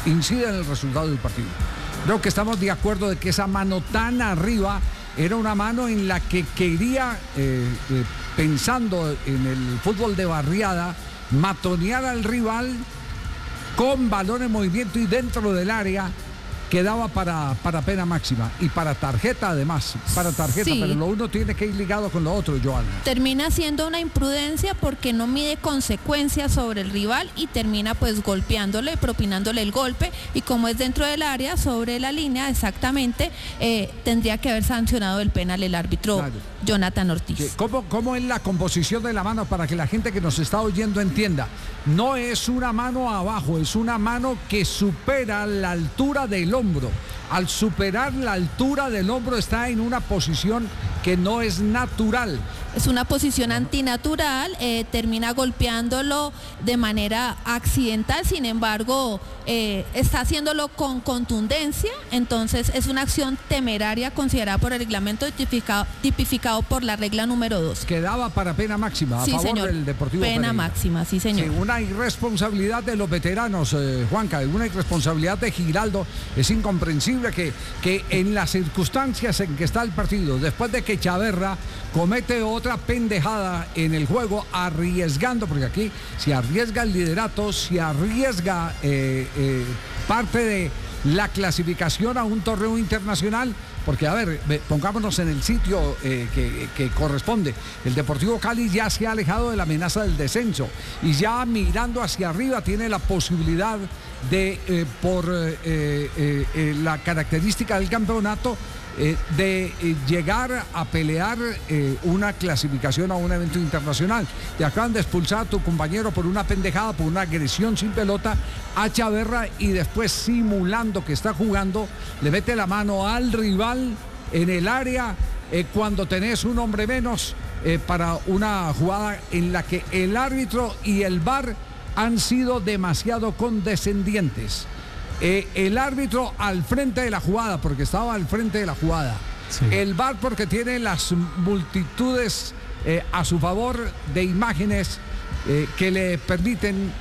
Creo que estamos de acuerdo de que esa mano tan arriba era una mano en la que quería, pensando en el fútbol de barriada, matonear al rival con balón en movimiento y dentro del área. Quedaba para pena máxima y para tarjeta además, sí. Pero lo uno tiene que ir ligado con lo otro, Joana. Termina siendo una imprudencia porque no mide consecuencias sobre el rival y termina pues golpeándole, propinándole el golpe, y como es dentro del área, sobre la línea exactamente, tendría que haber sancionado el penal el árbitro, claro. Jonathan Ortiz. ¿Cómo es la composición de la mano para que la gente que nos está oyendo entienda? No es una mano abajo, es una mano que supera la altura del hombro. Al superar la altura del hombro está en una posición que no es natural. Es una posición antinatural, termina golpeándolo de manera accidental, sin embargo, está haciéndolo con contundencia, entonces es una acción temeraria considerada por el reglamento tipificado por la regla número 2. Quedaba para pena máxima a favor del Deportivo Pena Pereira. Máxima, sí señor. Sí, una irresponsabilidad de los veteranos, Juanca, una irresponsabilidad de Giraldo. Es incomprensible que en las circunstancias en que está el partido, después de que Chaverra comete otra pendejada en el juego, arriesgando, porque aquí se arriesga el liderato, se arriesga parte de la clasificación a un torneo internacional, porque a ver, pongámonos en el sitio que corresponde. El Deportivo Cali ya se ha alejado de la amenaza del descenso y ya mirando hacia arriba tiene la posibilidad de, por la característica del campeonato, llegar a pelear una clasificación a un evento internacional. Te acaban de expulsar a tu compañero por una pendejada, por una agresión sin pelota a Chaverra, y después, simulando que está jugando, le mete la mano al rival en el área cuando tenés un hombre menos para una jugada en la que el árbitro y el VAR han sido demasiado condescendientes. El árbitro al frente de la jugada, porque estaba al frente de la jugada. Sí. El VAR porque tiene las multitudes a su favor de imágenes que le permiten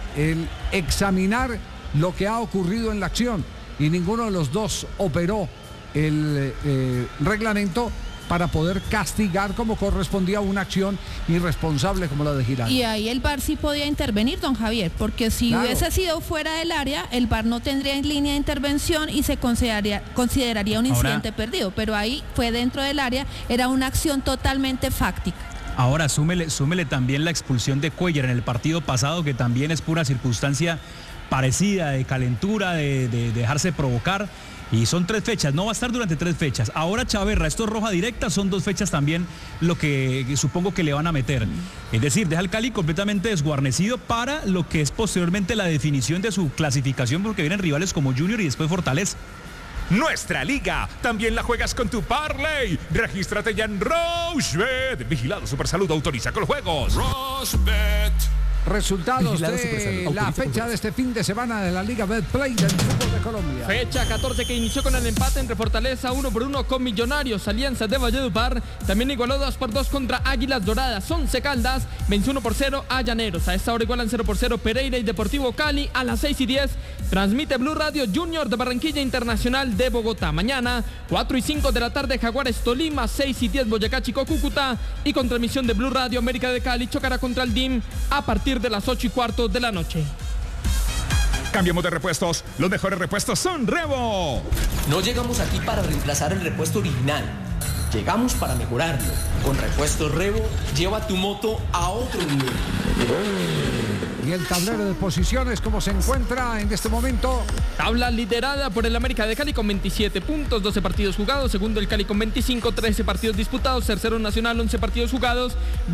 examinar lo que ha ocurrido en la acción. Y ninguno de los dos operó el reglamento para poder castigar como correspondía una acción irresponsable como la de Giraldo. Y ahí el VAR sí podía intervenir, don Javier, porque si hubiese sido fuera del área, el VAR no tendría en línea de intervención y se consideraría un incidente perdido, pero ahí fue dentro del área, era una acción totalmente fáctica. Ahora súmele también la expulsión de Cuellar en el partido pasado, que también es pura circunstancia parecida, de calentura, de dejarse provocar. Y son 3 fechas, no va a estar durante 3 fechas. Ahora Chaverra, esto es roja directa, son 2 fechas también lo que supongo que le van a meter. Es decir, deja al Cali completamente desguarnecido para lo que es posteriormente la definición de su clasificación, porque vienen rivales como Junior y después Fortaleza. Nuestra liga también la juegas con tu Parley. Regístrate ya en Rochebet. Vigilado Supersalud, autoriza con los juegos. Rochebet. Resultados de la fecha de este fin de semana de la Liga Betplay del fútbol de Colombia. Fecha 14 que inició con el empate entre Fortaleza 1-1 con Millonarios. Alianza de Valledupar también igualó 2-2 contra Águilas Doradas. 11 Caldas venció 1-0 a Llaneros. A esta hora igualan 0-0 Pereira y Deportivo Cali. A las 6:10 transmite Blue Radio Junior de Barranquilla Internacional de Bogotá. Mañana 4:05 de la tarde Jaguares Tolima. 6:10 Boyacá Chico Cúcuta. Y con transmisión de Blue Radio América de Cali chocará contra el DIM a partir de las 8:15 de la noche. Cambiamos de repuestos. Los mejores repuestos son Revo. No llegamos aquí para reemplazar el repuesto original. Llegamos para mejorarlo. Con Repuestos Revo, lleva tu moto a otro nivel. Y el tablero de posiciones, ¿cómo se encuentra en este momento? Tabla liderada por el América de Cali con 27 puntos, 12 partidos jugados. Segundo el Cali con 25, 13 partidos disputados. Tercero Nacional, 11 partidos jugados,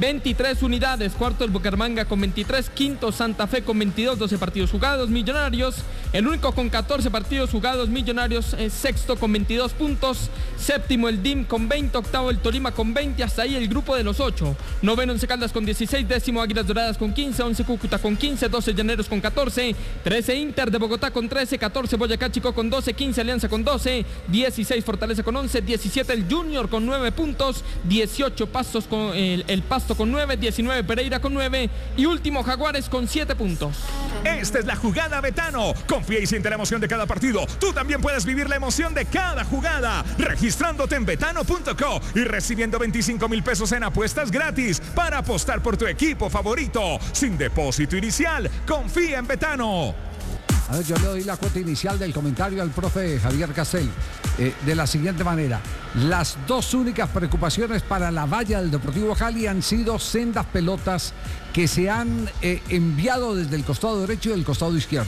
23 unidades. Cuarto el Bucaramanga con 23. Quinto Santa Fe con 22, 12 partidos jugados. Millonarios, el único con 14 partidos jugados. Millonarios sexto con 22 puntos. Séptimo el DIM con 20. Octavo el Tolima con 20. Hasta ahí el grupo de los 8. Noveno Once Caldas con 16. Décimo Águilas Doradas con 15. 11 Cúcuta con 15. 12 Llaneros con 14. 13 Inter de Bogotá con 13. 14 Boyacá Chico con 12. 15 Alianza con 12. 16 Fortaleza con 11. 17 el Junior con 9 puntos. 18 Pastos con el Pasto con 9. 19 Pereira con 9. Y último Jaguares con 7 puntos. Esta es la jugada Betano. Confía y siente la emoción de cada partido. Tú también puedes vivir la emoción de cada jugada registrándote en betano.co y recibiendo 25,000 pesos en apuestas gratis para apostar por tu equipo favorito sin depósito inicial. Confía en Betano. A ver, yo le doy la cuota inicial del comentario al profe Javier Castel de la siguiente manera. Las dos únicas preocupaciones para la valla del Deportivo Cali han sido sendas pelotas que se han enviado desde el costado derecho y el costado izquierdo.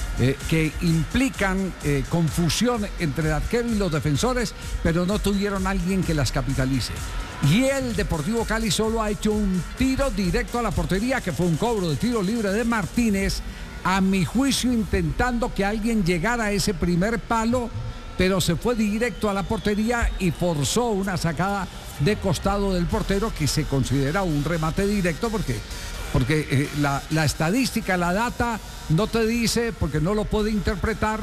Que implican confusión entre el arquero y los defensores, pero no tuvieron alguien que las capitalice. Y el Deportivo Cali solo ha hecho un tiro directo a la portería, que fue un cobro de tiro libre de Martínez, a mi juicio intentando que alguien llegara a ese primer palo, pero se fue directo a la portería y forzó una sacada de costado del portero, que se considera un remate directo porque la estadística, la data no te dice, porque no lo puede interpretar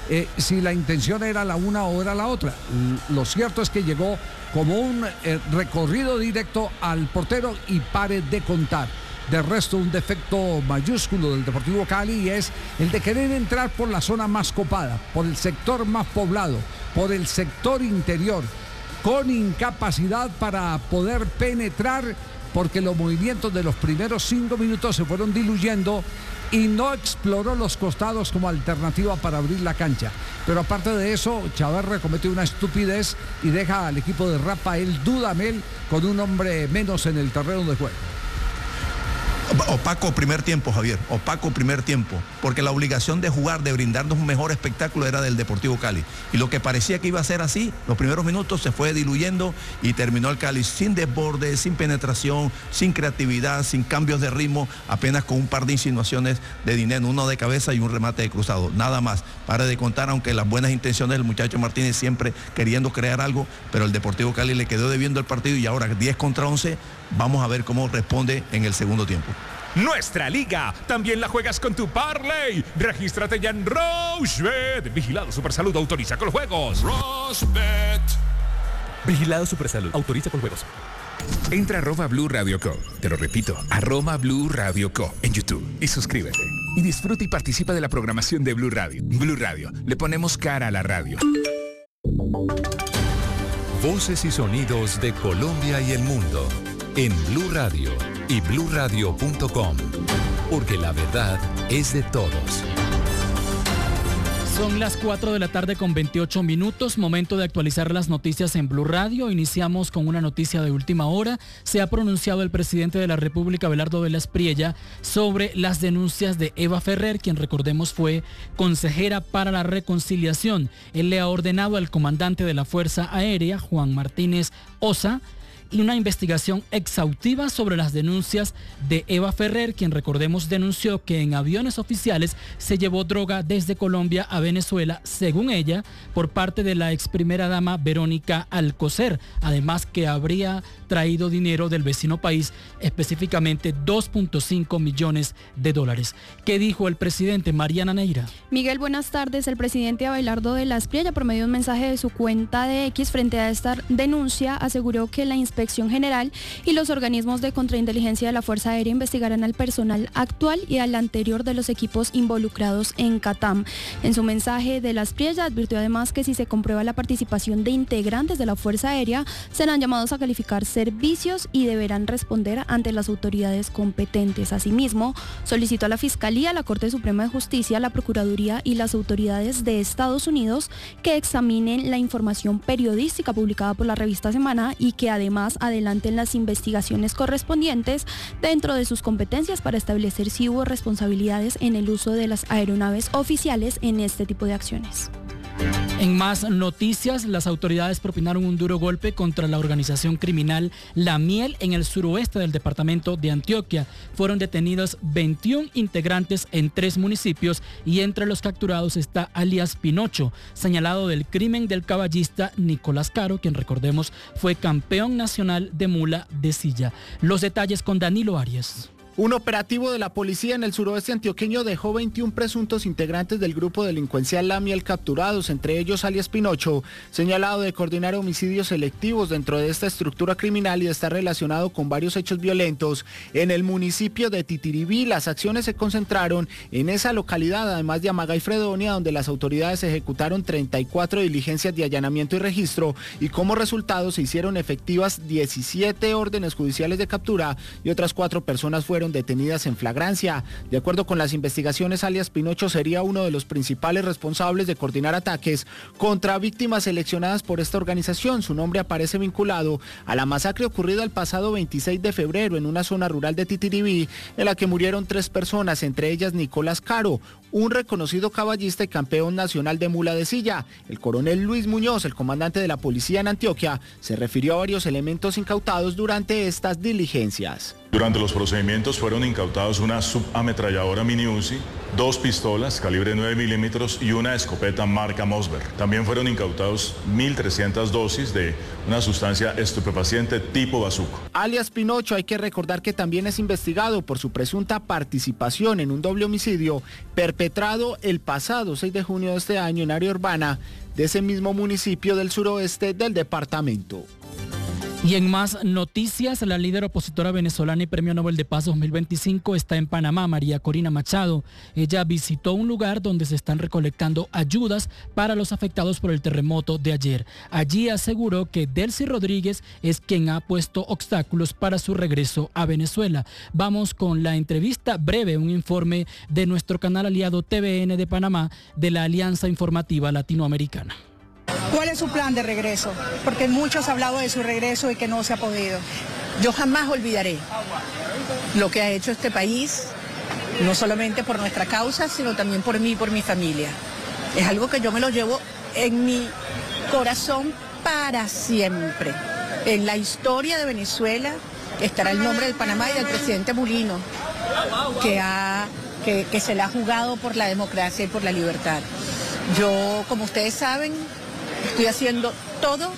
si la intención era la una o era la otra. Lo cierto es que llegó como un recorrido directo al portero y pare de contar. De resto, un defecto mayúsculo del Deportivo Cali es el de querer entrar por la zona más copada, por el sector más poblado, por el sector interior, con incapacidad para poder penetrar, porque los movimientos de los primeros 5 minutos se fueron diluyendo y no exploró los costados como alternativa para abrir la cancha. Pero aparte de eso, Chaverra comete una estupidez y deja al equipo de Rafael Dudamel con un hombre menos en el terreno de juego. Opaco primer tiempo, Javier, opaco primer tiempo, porque la obligación de jugar, de brindarnos un mejor espectáculo era del Deportivo Cali. Y lo que parecía que iba a ser así, los primeros minutos se fue diluyendo y terminó el Cali sin desborde, sin penetración, sin creatividad, sin cambios de ritmo, apenas con un par de insinuaciones de Dineno, uno de cabeza y un remate de cruzado, nada más. Pare de contar, aunque las buenas intenciones del muchacho Martínez siempre queriendo crear algo, pero el Deportivo Cali le quedó debiendo el partido y ahora 10 contra 11, vamos a ver cómo responde en el segundo tiempo. Nuestra liga también la juegas con tu Parley. Regístrate ya en Rochebet. Vigilado Supersalud, autoriza con juegos. Rochebet. Vigilado Supersalud, autoriza con juegos. Entra a @Blue Radio Co. Te lo repito, @Blue Radio Co. en YouTube y suscríbete. Y disfruta y participa de la programación de Blue Radio. Blue Radio, le ponemos cara a la radio. Voces y sonidos de Colombia y el mundo en Blue Radio y bluradio.com, porque la verdad es de todos. Son las 4 de la tarde con 28 minutos, momento de actualizar las noticias en Blue Radio. Iniciamos con una noticia de última hora. Se ha pronunciado el presidente de la República, Abelardo de la Espriella, sobre las denuncias de Eva Ferrer, quien recordemos fue consejera para la reconciliación. Él le ha ordenado al comandante de la Fuerza Aérea, Juan Martínez Osa, y una investigación exhaustiva sobre las denuncias de Eva Ferrer, quien recordemos denunció que en aviones oficiales se llevó droga desde Colombia a Venezuela, según ella, por parte de la ex primera dama Verónica Alcocer, además que habría traído dinero del vecino país, específicamente 2.5 millones de dólares. ¿Qué dijo el presidente? Mariana Neira. Miguel, buenas tardes. El presidente Abelardo de la Espriella, por medio de un mensaje de su cuenta de X frente a esta denuncia, aseguró que la Inspección General y los organismos de contrainteligencia de la Fuerza Aérea investigarán al personal actual y al anterior de los equipos involucrados en Catam. En su mensaje, de la Espriella advirtió además que si se comprueba la participación de integrantes de la Fuerza Aérea, serán llamados a calificar servicios y deberán responder ante las autoridades competentes. Asimismo, solicitó a la Fiscalía, la Corte Suprema de Justicia, la Procuraduría y las autoridades de Estados Unidos que examinen la información periodística publicada por la revista Semana y que además adelanten las investigaciones correspondientes dentro de sus competencias para establecer si hubo responsabilidades en el uso de las aeronaves oficiales en este tipo de acciones. En más noticias, las autoridades propinaron un duro golpe contra la organización criminal La Miel en el suroeste del departamento de Antioquia. Fueron detenidos 21 integrantes en 3 municipios y entre los capturados está alias Pinocho, señalado del crimen del caballista Nicolás Caro, quien recordemos fue campeón nacional de mula de silla. Los detalles con Danilo Arias. Un operativo de la policía en el suroeste antioqueño dejó 21 presuntos integrantes del grupo delincuencial La Miel capturados, entre ellos alias Pinocho, señalado de coordinar homicidios selectivos dentro de esta estructura criminal y de estar relacionado con varios hechos violentos. En el municipio de Titiribí, las acciones se concentraron en esa localidad, además de Amaga y Fredonia, donde las autoridades ejecutaron 34 diligencias de allanamiento y registro, y como resultado se hicieron efectivas 17 órdenes judiciales de captura y otras 4 personas fueron detenidas en flagrancia. De acuerdo con las investigaciones, alias Pinocho sería uno de los principales responsables de coordinar ataques contra víctimas seleccionadas por esta organización. Su nombre aparece vinculado a la masacre ocurrida el pasado 26 de febrero en una zona rural de Titiribí, en la que murieron 3 personas, entre ellas Nicolás Caro, un reconocido caballista y campeón nacional de mula de silla. El coronel Luis Muñoz, el comandante de la policía en Antioquia, se refirió a varios elementos incautados durante estas diligencias. Durante los procedimientos fueron incautados una subametralladora mini Uzi, 2 pistolas calibre 9 milímetros y una escopeta marca Mossberg. También fueron incautados 1.300 dosis de una sustancia estupefaciente tipo bazuco. Alias Pinocho, hay que recordar que también es investigado por su presunta participación en un doble homicidio perpetrado el pasado 6 de junio de este año en área urbana de ese mismo municipio del suroeste del departamento. Y en más noticias, la líder opositora venezolana y Premio Nobel de Paz 2025 está en Panamá, María Corina Machado. Ella visitó un lugar donde se están recolectando ayudas para los afectados por el terremoto de ayer. Allí aseguró que Delcy Rodríguez es quien ha puesto obstáculos para su regreso a Venezuela. Vamos con la entrevista breve, un informe de nuestro canal aliado TVN de Panamá de la Alianza Informativa Latinoamericana. ¿Cuál es su plan de regreso? Porque muchos han hablado de su regreso y que no se ha podido. Yo jamás olvidaré lo que ha hecho este país, no solamente por nuestra causa, sino también por mí y por mi familia. Es algo que yo me lo llevo en mi corazón para siempre. En la historia de Venezuela estará el nombre del Panamá y del presidente Mulino, que se la ha jugado por la democracia y por la libertad. Yo, como ustedes saben, estoy haciendo todo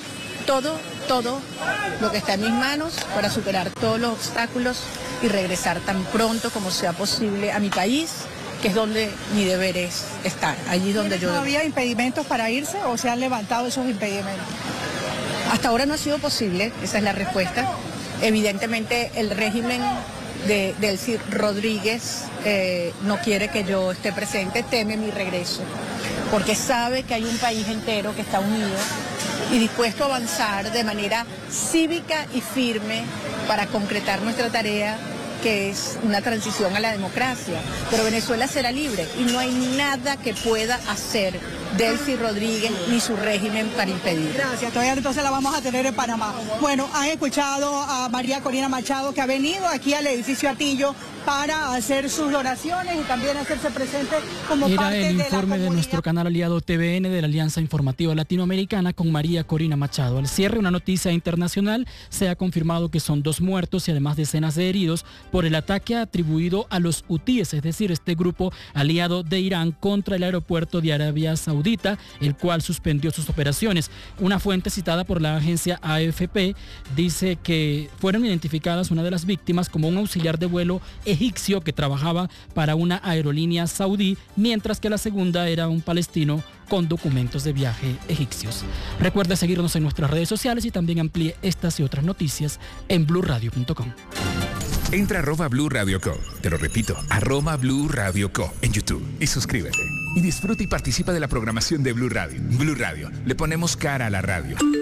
lo que está en mis manos para superar todos los obstáculos y regresar tan pronto como sea posible a mi país, que es donde mi deber es estar, allí donde yo... ¿No había impedimentos para irse o se han levantado esos impedimentos? Hasta ahora no ha sido posible, esa es la respuesta. Evidentemente el régimen de Delcy Rodríguez no quiere que yo esté presente, teme mi regreso, porque sabe que hay un país entero que está unido y dispuesto a avanzar de manera cívica y firme para concretar nuestra tarea, que es una transición a la democracia. Pero Venezuela será libre y no hay nada que pueda hacer Delcy Rodríguez ni su régimen para impedir. Gracias, todavía entonces la vamos a tener en Panamá. Bueno, han escuchado a María Corina Machado, que ha venido aquí al edificio Atillo para hacer sus donaciones y también hacerse presente como parte de la comunidad. Era el informe de nuestro canal aliado TVN de la Alianza Informativa Latinoamericana con María Corina Machado. Al cierre, una noticia internacional: se ha confirmado que son 2 muertos y además decenas de heridos por el ataque atribuido a los hutíes, es decir, este grupo aliado de Irán, contra el aeropuerto de Arabia Saudita, el cual suspendió sus operaciones. Una fuente citada por la agencia AFP dice que fueron identificadas una de las víctimas como un auxiliar de vuelo egipcio que trabajaba para una aerolínea saudí, mientras que la segunda era un palestino con documentos de viaje egipcios. Recuerde seguirnos en nuestras redes sociales y también amplíe estas y otras noticias en blurradio.com. Entra a @Blue Radio Co. Te lo repito, @Blue Radio Co. en YouTube y suscríbete. Y disfruta y participa de la programación de Blue Radio. Blue Radio, le ponemos cara a la radio.